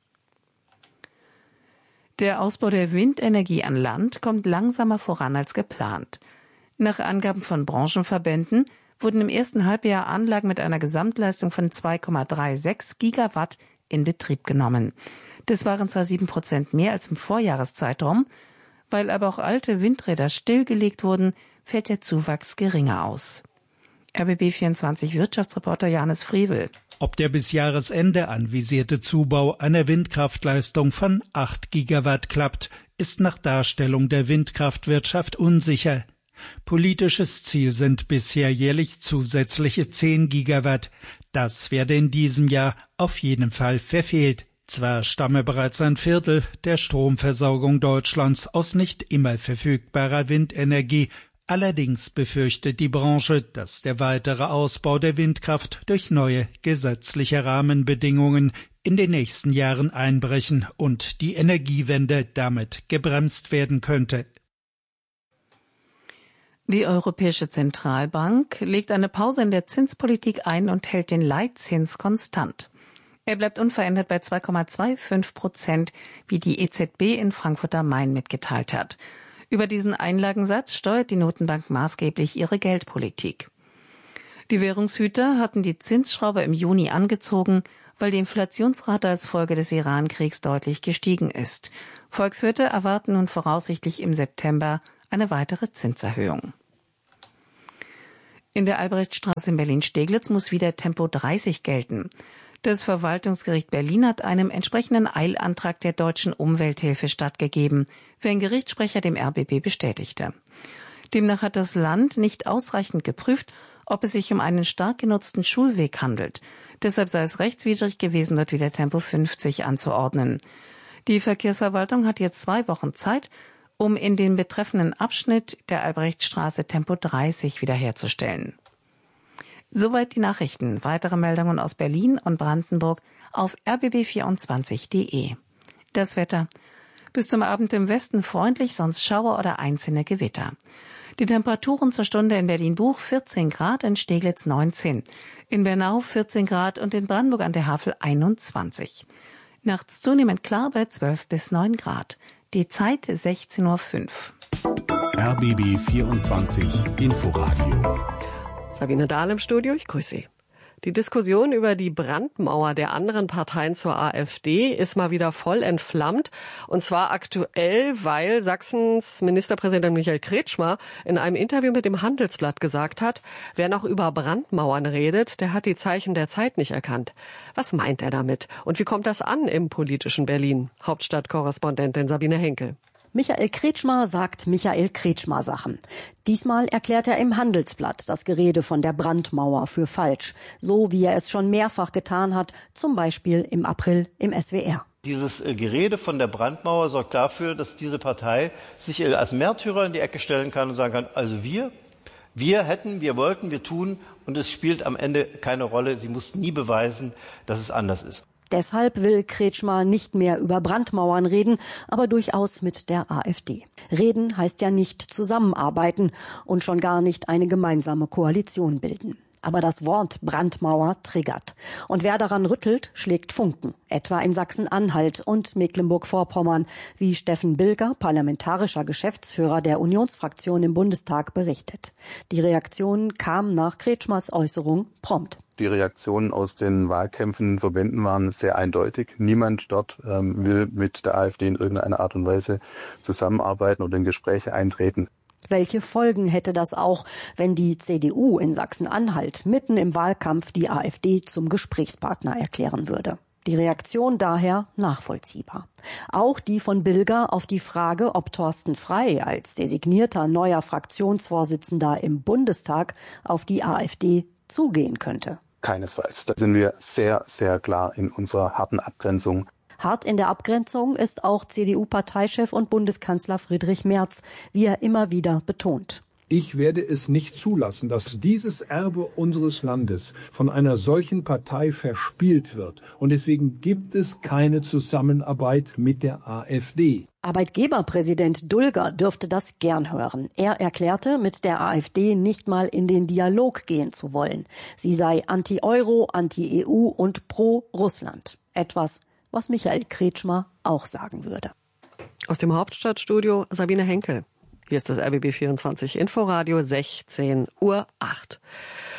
Der Ausbau der Windenergie an Land kommt langsamer voran als geplant. Nach Angaben von Branchenverbänden wurden im ersten Halbjahr Anlagen mit einer Gesamtleistung von zwei Komma sechsunddreißig Gigawatt in Betrieb genommen. Das waren zwar sieben Prozent mehr als im Vorjahreszeitraum, weil aber auch alte Windräder stillgelegt wurden, fällt der Zuwachs geringer aus. R B B vierundzwanzig Wirtschaftsreporter Janis Frevel. Ob der bis Jahresende anvisierte Zubau einer Windkraftleistung von acht Gigawatt klappt, ist nach Darstellung der Windkraftwirtschaft unsicher. Politisches Ziel sind bisher jährlich zusätzliche zehn Gigawatt. Das werde in diesem Jahr auf jeden Fall verfehlt. Zwar stamme bereits ein Viertel der Stromversorgung Deutschlands aus nicht immer verfügbarer Windenergie, allerdings befürchtet die Branche, dass der weitere Ausbau der Windkraft durch neue gesetzliche Rahmenbedingungen in den nächsten Jahren einbrechen und die Energiewende damit gebremst werden könnte. Die Europäische Zentralbank legt eine Pause in der Zinspolitik ein und hält den Leitzins konstant. Er bleibt unverändert bei zwei Komma fünfundzwanzig Prozent, wie die E Z B in Frankfurt am Main mitgeteilt hat. Über diesen Einlagensatz steuert die Notenbank maßgeblich ihre Geldpolitik. Die Währungshüter hatten die Zinsschraube im Juni angezogen, weil die Inflationsrate als Folge des Iran-Kriegs deutlich gestiegen ist. Volkswirte erwarten nun voraussichtlich im September eine weitere Zinserhöhung. In der Albrechtstraße in Berlin-Steglitz muss wieder Tempo dreißig gelten. Das Verwaltungsgericht Berlin hat einem entsprechenden Eilantrag der Deutschen Umwelthilfe stattgegeben, wie ein Gerichtssprecher dem R B B bestätigte. Demnach hat das Land nicht ausreichend geprüft, ob es sich um einen stark genutzten Schulweg handelt. Deshalb sei es rechtswidrig gewesen, dort wieder Tempo fünfzig anzuordnen. Die Verkehrsverwaltung hat jetzt zwei Wochen Zeit, um in den betreffenden Abschnitt der Albrechtstraße Tempo dreißig wiederherzustellen. Soweit die Nachrichten. Weitere Meldungen aus Berlin und Brandenburg auf r b b vierundzwanzig punkt d e. Das Wetter. Bis zum Abend im Westen freundlich, sonst Schauer oder einzelne Gewitter. Die Temperaturen zur Stunde in Berlin-Buch vierzehn Grad, in Steglitz neunzehn, in Bernau vierzehn Grad und in Brandenburg an der Havel einundzwanzig. Nachts zunehmend klar bei zwölf bis neun Grad. Die Zeit sechzehn Uhr fünf. R B B vierundzwanzig Inforadio. Sabine Dahl im Studio, ich grüße Sie. Die Diskussion über die Brandmauer der anderen Parteien zur AfD ist mal wieder voll entflammt. Und zwar aktuell, weil Sachsens Ministerpräsident Michael Kretschmer in einem Interview mit dem Handelsblatt gesagt hat, wer noch über Brandmauern redet, der hat die Zeichen der Zeit nicht erkannt. Was meint er damit? Und wie kommt das an im politischen Berlin? Hauptstadtkorrespondentin Sabine Henkel. Michael Kretschmer sagt Michael Kretschmer Sachen. Diesmal erklärt er im Handelsblatt das Gerede von der Brandmauer für falsch. So wie er es schon mehrfach getan hat, zum Beispiel im April im S W R. Dieses äh, Gerede von der Brandmauer sorgt dafür, dass diese Partei sich äh, als Märtyrer in die Ecke stellen kann und sagen kann, also wir, wir hätten, wir wollten, wir tun und es spielt am Ende keine Rolle. Sie muss nie beweisen, dass es anders ist. Deshalb will Kretschmer nicht mehr über Brandmauern reden, aber durchaus mit der AfD. Reden heißt ja nicht zusammenarbeiten und schon gar nicht eine gemeinsame Koalition bilden. Aber das Wort Brandmauer triggert. Und wer daran rüttelt, schlägt Funken. Etwa in Sachsen-Anhalt und Mecklenburg-Vorpommern, wie Steffen Bilger, parlamentarischer Geschäftsführer der Unionsfraktion im Bundestag, berichtet. Die Reaktion kam nach Kretschmers Äußerung prompt. Die Reaktionen aus den Wahlkämpfen, Verbänden waren sehr eindeutig. Niemand dort ähm, will mit der AfD in irgendeiner Art und Weise zusammenarbeiten oder in Gespräche eintreten. Welche Folgen hätte das auch, wenn die C D U in Sachsen-Anhalt mitten im Wahlkampf die AfD zum Gesprächspartner erklären würde? Die Reaktion daher nachvollziehbar. Auch die von Bilger auf die Frage, ob Thorsten Frey als designierter neuer Fraktionsvorsitzender im Bundestag auf die AfD zugehen könnte. Keinesfalls. Da sind wir sehr, sehr klar in unserer harten Abgrenzung. Hart in der Abgrenzung ist auch C D U-Parteichef und Bundeskanzler Friedrich Merz, wie er immer wieder betont. Ich werde es nicht zulassen, dass dieses Erbe unseres Landes von einer solchen Partei verspielt wird. Und deswegen gibt es keine Zusammenarbeit mit der AfD. Arbeitgeberpräsident Dulger dürfte das gern hören. Er erklärte, mit der AfD nicht mal in den Dialog gehen zu wollen. Sie sei anti-Euro, anti-E U und pro-Russland. Etwas, was Michael Kretschmer auch sagen würde. Aus dem Hauptstadtstudio Sabine Henkel. Hier ist das R B B vierundzwanzig Inforadio, sechzehn Uhr acht.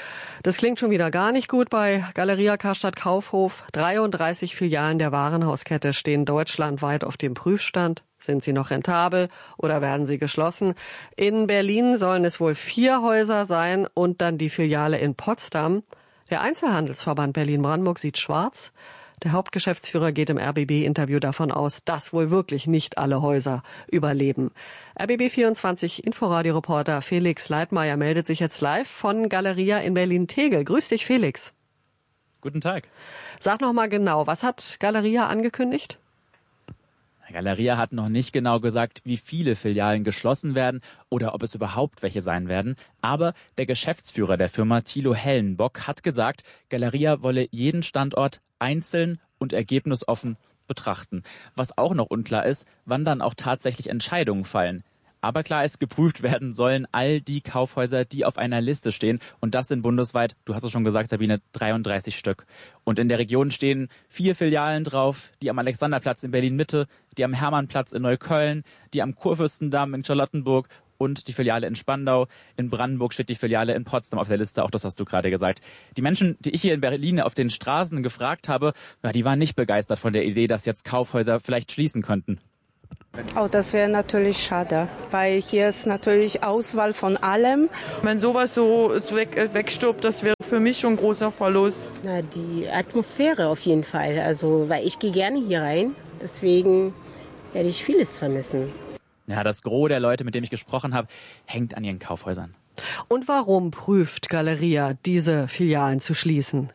Das klingt schon wieder gar nicht gut bei Galeria Karstadt Kaufhof. dreiunddreißig Filialen der Warenhauskette stehen deutschlandweit auf dem Prüfstand. Sind sie noch rentabel oder werden sie geschlossen? In Berlin sollen es wohl vier Häuser sein und dann die Filiale in Potsdam. Der Einzelhandelsverband Berlin-Brandenburg sieht schwarz. Der Hauptgeschäftsführer geht im R B B-Interview davon aus, dass wohl wirklich nicht alle Häuser überleben. R B B vierundzwanzig Inforadio-Reporter Felix Leitmeier meldet sich jetzt live von Galeria in Berlin-Tegel. Grüß dich, Felix. Guten Tag. Sag noch mal genau, was hat Galeria angekündigt? Galeria hat noch nicht genau gesagt, wie viele Filialen geschlossen werden oder ob es überhaupt welche sein werden. Aber der Geschäftsführer der Firma, Thilo Hellenbock, hat gesagt, Galeria wolle jeden Standort einzeln und ergebnisoffen betrachten. Was auch noch unklar ist, wann dann auch tatsächlich Entscheidungen fallen. Aber klar ist, geprüft werden sollen all die Kaufhäuser, die auf einer Liste stehen. Und das sind bundesweit, du hast es schon gesagt, Sabine, dreiunddreißig Stück. Und in der Region stehen vier Filialen drauf, die am Alexanderplatz in Berlin-Mitte, die am Hermannplatz in Neukölln, die am Kurfürstendamm in Charlottenburg und die Filiale in Spandau. In Brandenburg steht die Filiale in Potsdam auf der Liste, auch das hast du gerade gesagt. Die Menschen, die ich hier in Berlin auf den Straßen gefragt habe, ja, die waren nicht begeistert von der Idee, dass jetzt Kaufhäuser vielleicht schließen könnten. Oh, das wäre natürlich schade, weil hier ist natürlich Auswahl von allem. Wenn sowas so weg, wegstirbt, das wäre für mich schon ein großer Verlust. Na, die Atmosphäre auf jeden Fall, also weil ich gehe gerne hier rein, deswegen werde ich vieles vermissen. Ja, das Gros der Leute, mit denen ich gesprochen habe, hängt an ihren Kaufhäusern. Und warum prüft Galeria, diese Filialen zu schließen?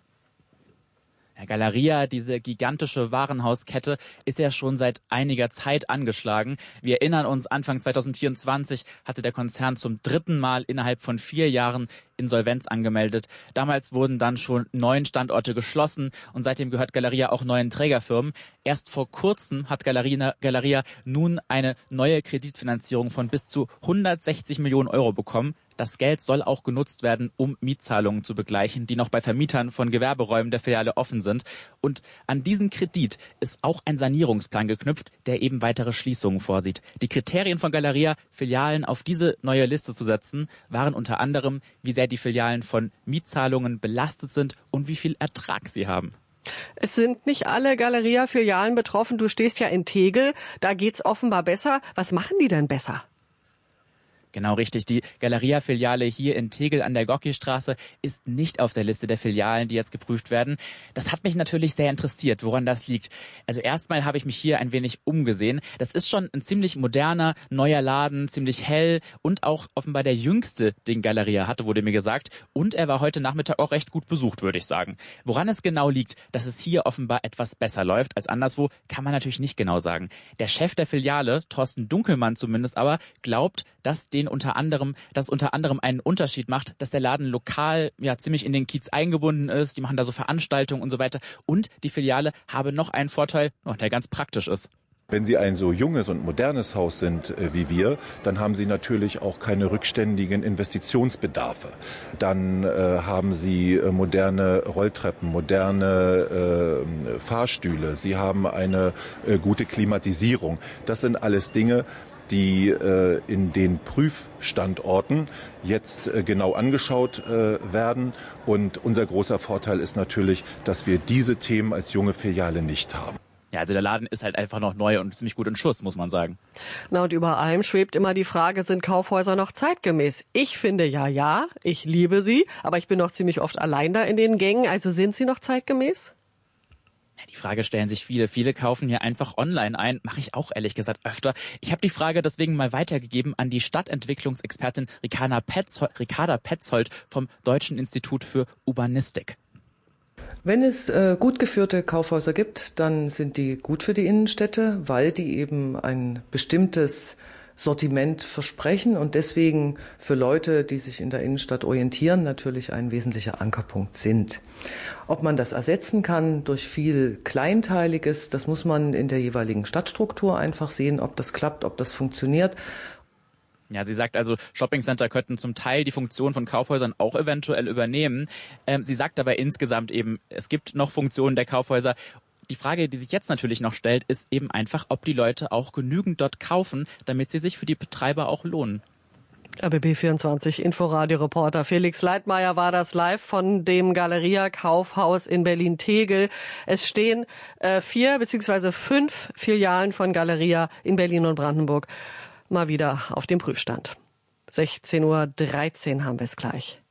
Galeria, diese gigantische Warenhauskette, ist ja schon seit einiger Zeit angeschlagen. Wir erinnern uns, Anfang zweitausendvierundzwanzig hatte der Konzern zum dritten Mal innerhalb von vier Jahren Insolvenz angemeldet. Damals wurden dann schon neun Standorte geschlossen und seitdem gehört Galeria auch neuen Trägerfirmen. Erst vor kurzem hat Galeria, Galeria nun eine neue Kreditfinanzierung von bis zu hundertsechzig Millionen Euro bekommen. Das Geld soll auch genutzt werden, um Mietzahlungen zu begleichen, die noch bei Vermietern von Gewerberäumen der Filiale offen sind. Und an diesen Kredit ist auch ein Sanierungsplan geknüpft, der eben weitere Schließungen vorsieht. Die Kriterien von Galeria, Filialen auf diese neue Liste zu setzen, waren unter anderem, wie sehr die Filialen von Mietzahlungen belastet sind und wie viel Ertrag sie haben. Es sind nicht alle Galeria-Filialen betroffen. Du stehst ja in Tegel, da geht's offenbar besser. Was machen die denn besser? Genau richtig. Die Galeria-Filiale hier in Tegel an der Gorki-Straße ist nicht auf der Liste der Filialen, die jetzt geprüft werden. Das hat mich natürlich sehr interessiert, woran das liegt. Also erstmal habe ich mich hier ein wenig umgesehen. Das ist schon ein ziemlich moderner, neuer Laden, ziemlich hell und auch offenbar der jüngste, den Galeria hatte, wurde mir gesagt. Und er war heute Nachmittag auch recht gut besucht, würde ich sagen. Woran es genau liegt, dass es hier offenbar etwas besser läuft als anderswo, kann man natürlich nicht genau sagen. Der Chef der Filiale, Thorsten Dunkelmann zumindest aber, glaubt, dass den unter anderem, dass unter anderem einen Unterschied macht, dass der Laden lokal ja ziemlich in den Kiez eingebunden ist. Die machen da so Veranstaltungen und so weiter. Und die Filiale habe noch einen Vorteil, der ganz praktisch ist. Wenn Sie ein so junges und modernes Haus sind äh, wie wir, dann haben Sie natürlich auch keine rückständigen Investitionsbedarfe. Dann äh, haben Sie äh, moderne Rolltreppen, moderne äh, Fahrstühle. Sie haben eine äh, gute Klimatisierung. Das sind alles Dinge, die äh, in den Prüfstandorten jetzt äh, genau angeschaut äh, werden. Und unser großer Vorteil ist natürlich, dass wir diese Themen als junge Filiale nicht haben. Ja, also der Laden ist halt einfach noch neu und ziemlich gut in Schuss, muss man sagen. Na, und über allem schwebt immer die Frage, sind Kaufhäuser noch zeitgemäß? Ich finde ja, ja, ich liebe sie, aber ich bin noch ziemlich oft allein da in den Gängen. Also sind sie noch zeitgemäß? Die Frage stellen sich viele. Viele kaufen hier einfach online ein. Mache ich auch ehrlich gesagt öfter. Ich habe die Frage deswegen mal weitergegeben an die Stadtentwicklungsexpertin Ricarda Petzold, Ricarda Petzold vom Deutschen Institut für Urbanistik. Wenn es äh, gut geführte Kaufhäuser gibt, dann sind die gut für die Innenstädte, weil die eben ein bestimmtes Sortiment versprechen und deswegen für Leute, die sich in der Innenstadt orientieren, natürlich ein wesentlicher Ankerpunkt sind. Ob man das ersetzen kann durch viel Kleinteiliges, das muss man in der jeweiligen Stadtstruktur einfach sehen, ob das klappt, ob das funktioniert. Ja, sie sagt also, Shoppingcenter könnten zum Teil die Funktion von Kaufhäusern auch eventuell übernehmen. Ähm, sie sagt aber insgesamt eben, es gibt noch Funktionen der Kaufhäuser. Die Frage, die sich jetzt natürlich noch stellt, ist eben einfach, ob die Leute auch genügend dort kaufen, damit sie sich für die Betreiber auch lohnen. R B B vierundzwanzig Inforadio-Reporter Felix Leitmeier war das live von dem Galeria Kaufhaus in Berlin-Tegel. Es stehen äh, vier beziehungsweise fünf Filialen von Galeria in Berlin und Brandenburg mal wieder auf dem Prüfstand. sechzehn Uhr dreizehn haben wir es gleich.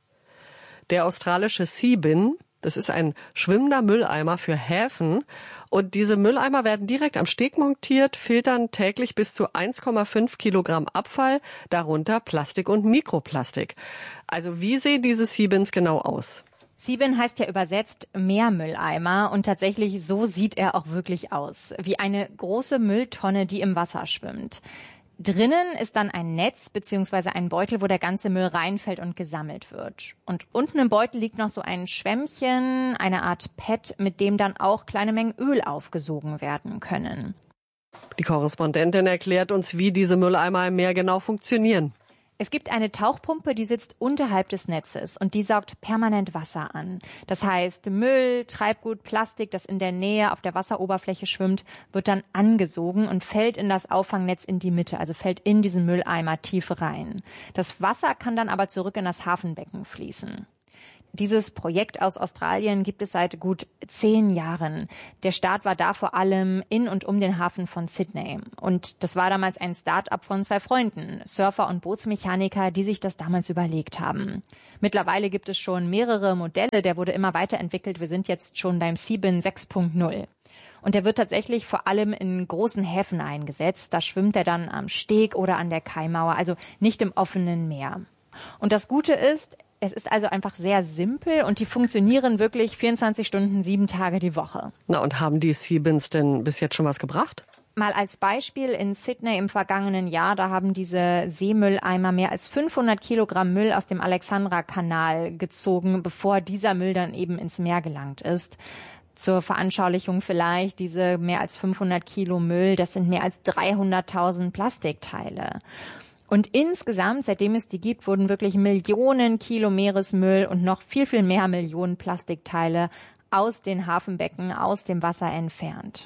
Der australische Seabin, das ist ein schwimmender Mülleimer für Häfen. Und diese Mülleimer werden direkt am Steg montiert, filtern täglich bis zu eins Komma fünf Kilogramm Abfall, darunter Plastik und Mikroplastik. Also wie sehen diese Seabins genau aus? Seabin heißt ja übersetzt Meermülleimer und tatsächlich so sieht er auch wirklich aus. Wie eine große Mülltonne, die im Wasser schwimmt. Drinnen ist dann ein Netz bzw. ein Beutel, wo der ganze Müll reinfällt und gesammelt wird. Und unten im Beutel liegt noch so ein Schwämmchen, eine Art Pad, mit dem dann auch kleine Mengen Öl aufgesogen werden können. Die Korrespondentin erklärt uns, wie diese Mülleimer im Meer genau funktionieren. Es gibt eine Tauchpumpe, die sitzt unterhalb des Netzes und die saugt permanent Wasser an. Das heißt, Müll, Treibgut, Plastik, das in der Nähe auf der Wasseroberfläche schwimmt, wird dann angesogen und fällt in das Auffangnetz in die Mitte, also fällt in diesen Mülleimer tief rein. Das Wasser kann dann aber zurück in das Hafenbecken fließen. Dieses Projekt aus Australien gibt es seit gut zehn Jahren. Der Start war da vor allem in und um den Hafen von Sydney. Und das war damals ein Start-up von zwei Freunden, Surfer und Bootsmechaniker, die sich das damals überlegt haben. Mittlerweile gibt es schon mehrere Modelle, der wurde immer weiterentwickelt. Wir sind jetzt schon beim Seabin sechs Punkt null. Und der wird tatsächlich vor allem in großen Häfen eingesetzt. Da schwimmt er dann am Steg oder an der Kaimauer, also nicht im offenen Meer. Und das Gute ist, es ist also einfach sehr simpel und die funktionieren wirklich vierundzwanzig Stunden, sieben Tage die Woche. Na, und haben die Seabins denn bis jetzt schon was gebracht? Mal als Beispiel in Sydney im vergangenen Jahr, da haben diese Seemülleimer mehr als fünfhundert Kilogramm Müll aus dem Alexandra-Kanal gezogen, bevor dieser Müll dann eben ins Meer gelangt ist. Zur Veranschaulichung vielleicht, diese mehr als fünfhundert Kilo Müll, das sind mehr als dreihunderttausend Plastikteile. Und insgesamt, seitdem es die gibt, wurden wirklich Millionen Kilo Meeresmüll und noch viel, viel mehr Millionen Plastikteile aus den Hafenbecken, aus dem Wasser entfernt.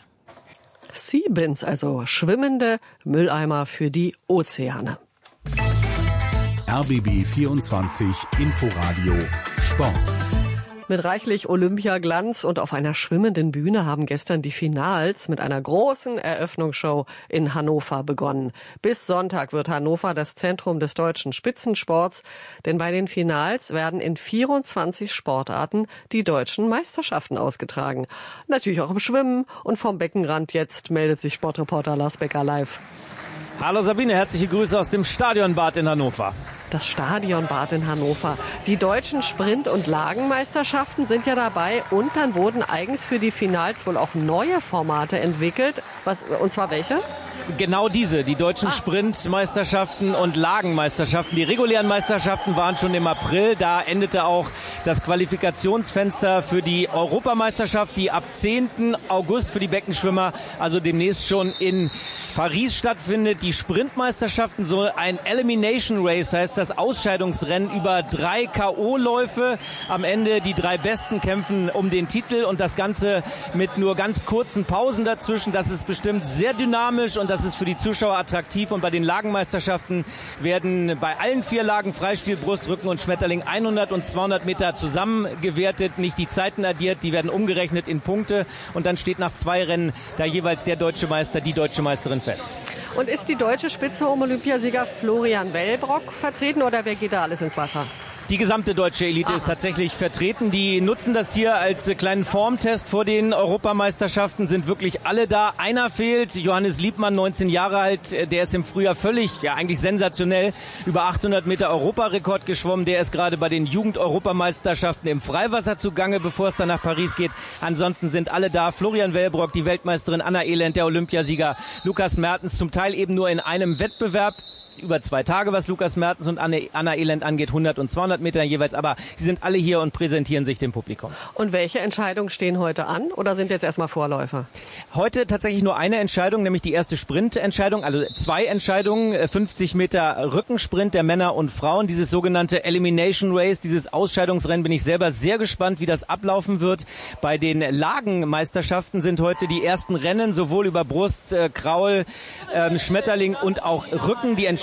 Seabins, also schwimmende Mülleimer für die Ozeane. R B B vierundzwanzig Inforadio Sport. Mit reichlich Olympiaglanz und auf einer schwimmenden Bühne haben gestern die Finals mit einer großen Eröffnungsshow in Hannover begonnen. Bis Sonntag wird Hannover das Zentrum des deutschen Spitzensports, denn bei den Finals werden in vierundzwanzig Sportarten die deutschen Meisterschaften ausgetragen. Natürlich auch im Schwimmen und vom Beckenrand jetzt meldet sich Sportreporter Lars Becker live. Hallo Sabine, herzliche Grüße aus dem Stadionbad in Hannover. Das Stadionbad in Hannover. Die deutschen Sprint- und Lagenmeisterschaften sind ja dabei und dann wurden eigens für die Finals wohl auch neue Formate entwickelt. Was, und zwar welche? Genau diese, die deutschen ah. Sprintmeisterschaften und Lagenmeisterschaften. Die regulären Meisterschaften waren schon im April. Da endete auch das Qualifikationsfenster für die Europameisterschaft, die ab zehnten August für die Beckenschwimmer, also demnächst schon in Paris stattfindet. Die Sprintmeisterschaften, so ein Elimination Race heißt das, Ausscheidungsrennen über drei K O-Läufe. Am Ende die drei Besten kämpfen um den Titel und das Ganze mit nur ganz kurzen Pausen dazwischen. Das ist bestimmt sehr dynamisch und das ist für die Zuschauer attraktiv. Und bei den Lagenmeisterschaften werden bei allen vier Lagen Freistil, Brust, Rücken und Schmetterling hundert und zweihundert Meter zusammengewertet, nicht die Zeiten addiert, die werden umgerechnet in Punkte und dann steht nach zwei Rennen da jeweils der deutsche Meister, die deutsche Meisterin fest. Und ist die deutsche Spitze um Olympiasieger Florian Wellbrock vertreten oder wer geht da alles ins Wasser? Die gesamte deutsche Elite Aha. ist tatsächlich vertreten. Die nutzen das hier als kleinen Formtest vor den Europameisterschaften, sind wirklich alle da. Einer fehlt, Johannes Liebmann, neunzehn Jahre alt, der ist im Frühjahr völlig, ja eigentlich sensationell, über achthundert Meter Europarekord geschwommen. Der ist gerade bei den Jugend-Europameisterschaften im Freiwasser zugange, bevor es dann nach Paris geht. Ansonsten sind alle da. Florian Wellbrock, die Weltmeisterin, Anna Elend, der Olympiasieger, Lukas Mertens, zum Teil eben nur in einem Wettbewerb. Über zwei Tage, was Lukas Mertens und Anna Elend angeht, hundert und zweihundert Meter jeweils. Aber sie sind alle hier und präsentieren sich dem Publikum. Und welche Entscheidungen stehen heute an oder sind jetzt erstmal Vorläufer? Heute tatsächlich nur eine Entscheidung, nämlich die erste Sprintentscheidung, also zwei Entscheidungen, fünfzig Meter Rückensprint der Männer und Frauen. Dieses sogenannte Elimination Race, dieses Ausscheidungsrennen, bin ich selber sehr gespannt, wie das ablaufen wird. Bei den Lagenmeisterschaften sind heute die ersten Rennen, sowohl über Brust, Kraul, Schmetterling und auch Rücken. Die Entscheidung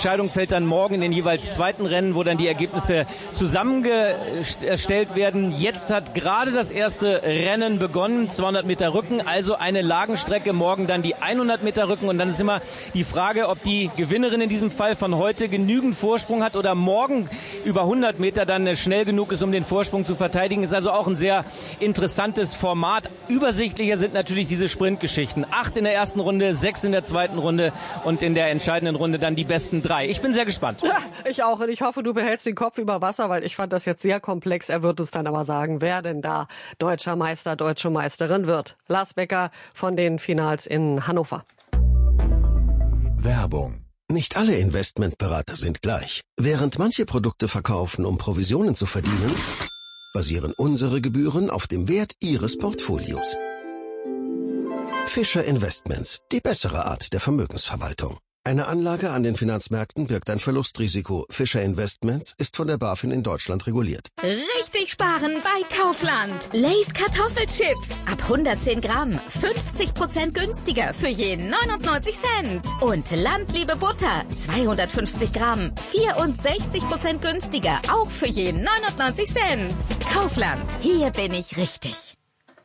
Entscheidung fällt dann morgen in den jeweils zweiten Rennen, wo dann die Ergebnisse zusammengestellt werden. Jetzt hat gerade das erste Rennen begonnen, zweihundert Meter Rücken, also eine Lagenstrecke, morgen dann die hundert Meter Rücken. Und dann ist immer die Frage, ob die Gewinnerin in diesem Fall von heute genügend Vorsprung hat oder morgen über hundert Meter dann schnell genug ist, um den Vorsprung zu verteidigen. Ist also auch ein sehr interessantes Format. Übersichtlicher sind natürlich diese Sprintgeschichten. Acht in der ersten Runde, sechs in der zweiten Runde und in der entscheidenden Runde dann die besten drei. Ich bin sehr gespannt. Ja, ich auch. Und ich hoffe, du behältst den Kopf über Wasser, weil ich fand das jetzt sehr komplex. Er wird es dann aber sagen, wer denn da deutscher Meister, deutsche Meisterin wird. Lars Becker von den Finals in Hannover. Werbung. Nicht alle Investmentberater sind gleich. Während manche Produkte verkaufen, um Provisionen zu verdienen, basieren unsere Gebühren auf dem Wert Ihres Portfolios. Fischer Investments, die bessere Art der Vermögensverwaltung. Eine Anlage an den Finanzmärkten birgt ein Verlustrisiko. Fischer Investments ist von der BaFin in Deutschland reguliert. Richtig sparen bei Kaufland. Lay's Kartoffelchips. Ab hundertzehn Gramm. fünfzig Prozent günstiger für je neunundneunzig Cent. Und Landliebe Butter. zweihundertfünfzig Gramm. vierundsechzig Prozent günstiger. Auch für je neunundneunzig Cent. Kaufland. Hier bin ich richtig.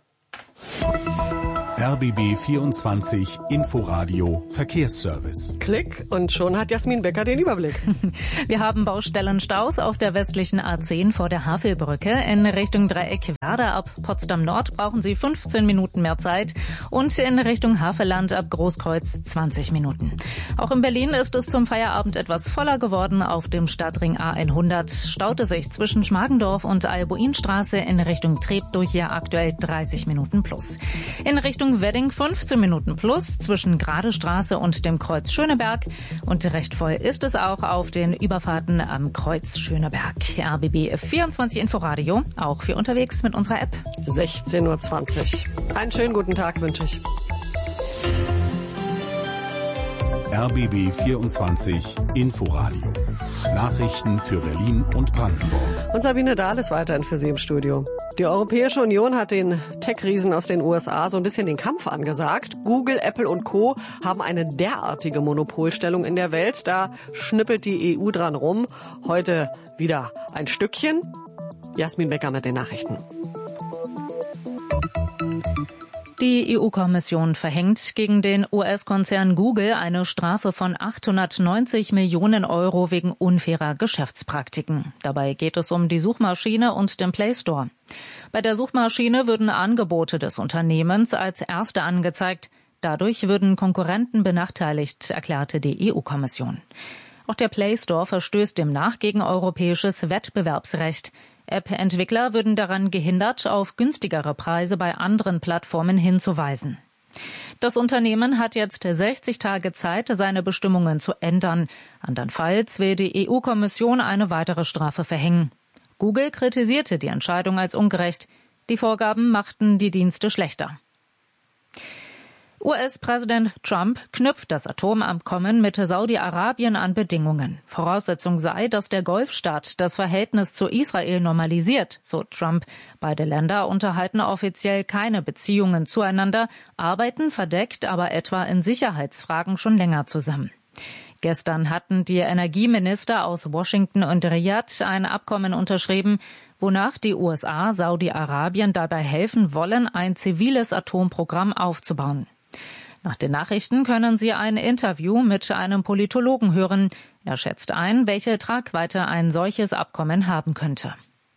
R B B vierundzwanzig Inforadio Verkehrsservice. Klick und schon hat Jasmin Becker den Überblick. Wir haben Baustellenstaus auf der westlichen A zehn vor der Havelbrücke. In Richtung Dreieck Werder ab Potsdam Nord brauchen Sie fünfzehn Minuten mehr Zeit und in Richtung Havelland ab Großkreuz zwanzig Minuten. Auch in Berlin ist es zum Feierabend etwas voller geworden. Auf dem Stadtring A hundert staute sich zwischen Schmargendorf und Albuinstraße in Richtung Treptow hier aktuell dreißig Minuten plus. In Richtung Wedding fünfzehn Minuten plus zwischen Gradestraße und dem Kreuz Schöneberg. Und recht voll ist es auch auf den Überfahrten am Kreuz Schöneberg. R B B vierundzwanzig Inforadio, auch für unterwegs mit unserer App. sechzehn Uhr zwanzig. Einen schönen guten Tag wünsche ich. R B B vierundzwanzig Inforadio. Nachrichten für Berlin und Brandenburg. Und Sabine Dahl ist weiterhin für Sie im Studio. Die Europäische Union hat den Tech-Riesen aus den U S A so ein bisschen den Kampf angesagt. Google, Apple und Co. haben eine derartige Monopolstellung in der Welt. Da schnippelt die E U dran rum. Heute wieder ein Stückchen. Jasmin Becker mit den Nachrichten. Die E U-Kommission verhängt gegen den U S-Konzern Google eine Strafe von achthundertneunzig Millionen Euro wegen unfairer Geschäftspraktiken. Dabei geht es um die Suchmaschine und den Play Store. Bei der Suchmaschine würden Angebote des Unternehmens als erste angezeigt. Dadurch würden Konkurrenten benachteiligt, erklärte die E U-Kommission. Auch der Play Store verstößt demnach gegen europäisches Wettbewerbsrecht. App-Entwickler würden daran gehindert, auf günstigere Preise bei anderen Plattformen hinzuweisen. Das Unternehmen hat jetzt sechzig Tage Zeit, seine Bestimmungen zu ändern. Andernfalls will die E U-Kommission eine weitere Strafe verhängen. Google kritisierte die Entscheidung als ungerecht. Die Vorgaben machten die Dienste schlechter. U S-Präsident Trump knüpft das Atomabkommen mit Saudi-Arabien an Bedingungen. Voraussetzung sei, dass der Golfstaat das Verhältnis zu Israel normalisiert, so Trump. Beide Länder unterhalten offiziell keine Beziehungen zueinander, arbeiten verdeckt aber etwa in Sicherheitsfragen schon länger zusammen. Gestern hatten die Energieminister aus Washington und Riyadh ein Abkommen unterschrieben, wonach die U S A Saudi-Arabien dabei helfen wollen, ein ziviles Atomprogramm aufzubauen. Nach den Nachrichten können Sie ein Interview mit einem Politologen hören. Er schätzt ein, welche Tragweite ein solches Abkommen haben könnte.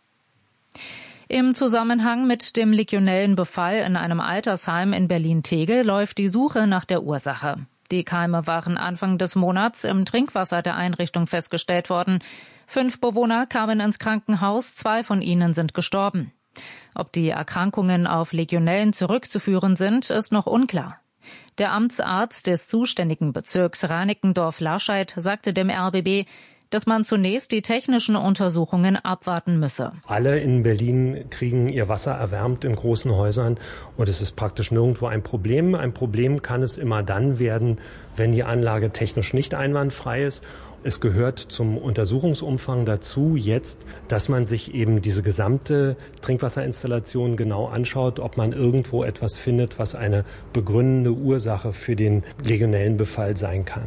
Im Zusammenhang mit dem Legionellenbefall in einem Altersheim in Berlin-Tegel läuft die Suche nach der Ursache. Die Keime waren Anfang des Monats im Trinkwasser der Einrichtung festgestellt worden. Fünf Bewohner kamen ins Krankenhaus, zwei von ihnen sind gestorben. Ob die Erkrankungen auf Legionellen zurückzuführen sind, ist noch unklar. Der Amtsarzt des zuständigen Bezirks Reinickendorf-Larscheid sagte dem R B B, dass man zunächst die technischen Untersuchungen abwarten müsse. Alle in Berlin kriegen ihr Wasser erwärmt in großen Häusern und es ist praktisch nirgendwo ein Problem. Ein Problem kann es immer dann werden, wenn die Anlage technisch nicht einwandfrei ist. Es gehört zum Untersuchungsumfang dazu jetzt, dass man sich eben diese gesamte Trinkwasserinstallation genau anschaut, ob man irgendwo etwas findet, was eine begründende Ursache für den Legionellenbefall sein kann.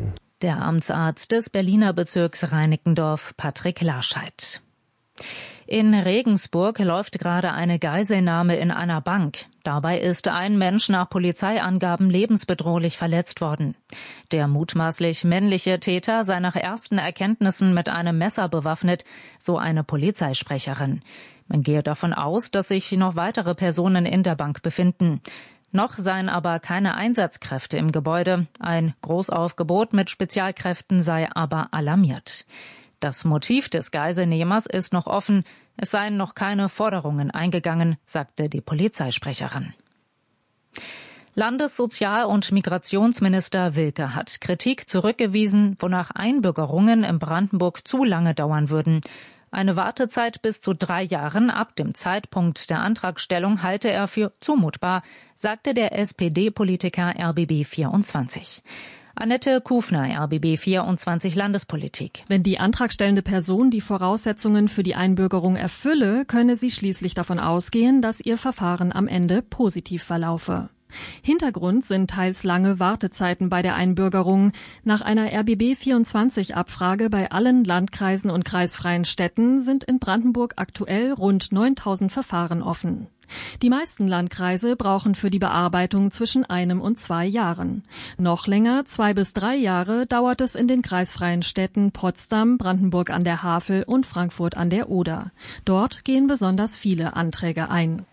Der Amtsarzt des Berliner Bezirks Reinickendorf, Patrick Larscheid. In Regensburg läuft gerade eine Geiselnahme in einer Bank. Dabei ist ein Mensch nach Polizeiangaben lebensbedrohlich verletzt worden. Der mutmaßlich männliche Täter sei nach ersten Erkenntnissen mit einem Messer bewaffnet, so eine Polizeisprecherin. Man gehe davon aus, dass sich noch weitere Personen in der Bank befinden. Noch seien aber keine Einsatzkräfte im Gebäude. Ein Großaufgebot mit Spezialkräften sei aber alarmiert. Das Motiv des Geiselnehmers ist noch offen. Es seien noch keine Forderungen eingegangen, sagte die Polizeisprecherin. Landessozial- und Migrationsminister Wilke hat Kritik zurückgewiesen, wonach Einbürgerungen in Brandenburg zu lange dauern würden. Eine Wartezeit bis zu drei Jahren ab dem Zeitpunkt der Antragstellung halte er für zumutbar, sagte der S P D-Politiker R B B vierundzwanzig. Annette Kufner, R B B vierundzwanzig Landespolitik. Wenn die antragstellende Person die Voraussetzungen für die Einbürgerung erfülle, könne sie schließlich davon ausgehen, dass ihr Verfahren am Ende positiv verlaufe. Hintergrund sind teils lange Wartezeiten bei der Einbürgerung. Nach einer R B B vierundzwanzig Abfrage bei allen Landkreisen und kreisfreien Städten sind in Brandenburg aktuell rund neuntausend Verfahren offen. Die meisten Landkreise brauchen für die Bearbeitung zwischen einem und zwei Jahren. Noch länger, zwei bis drei Jahre, dauert es in den kreisfreien Städten Potsdam, Brandenburg an der Havel und Frankfurt an der Oder. Dort gehen besonders viele Anträge ein.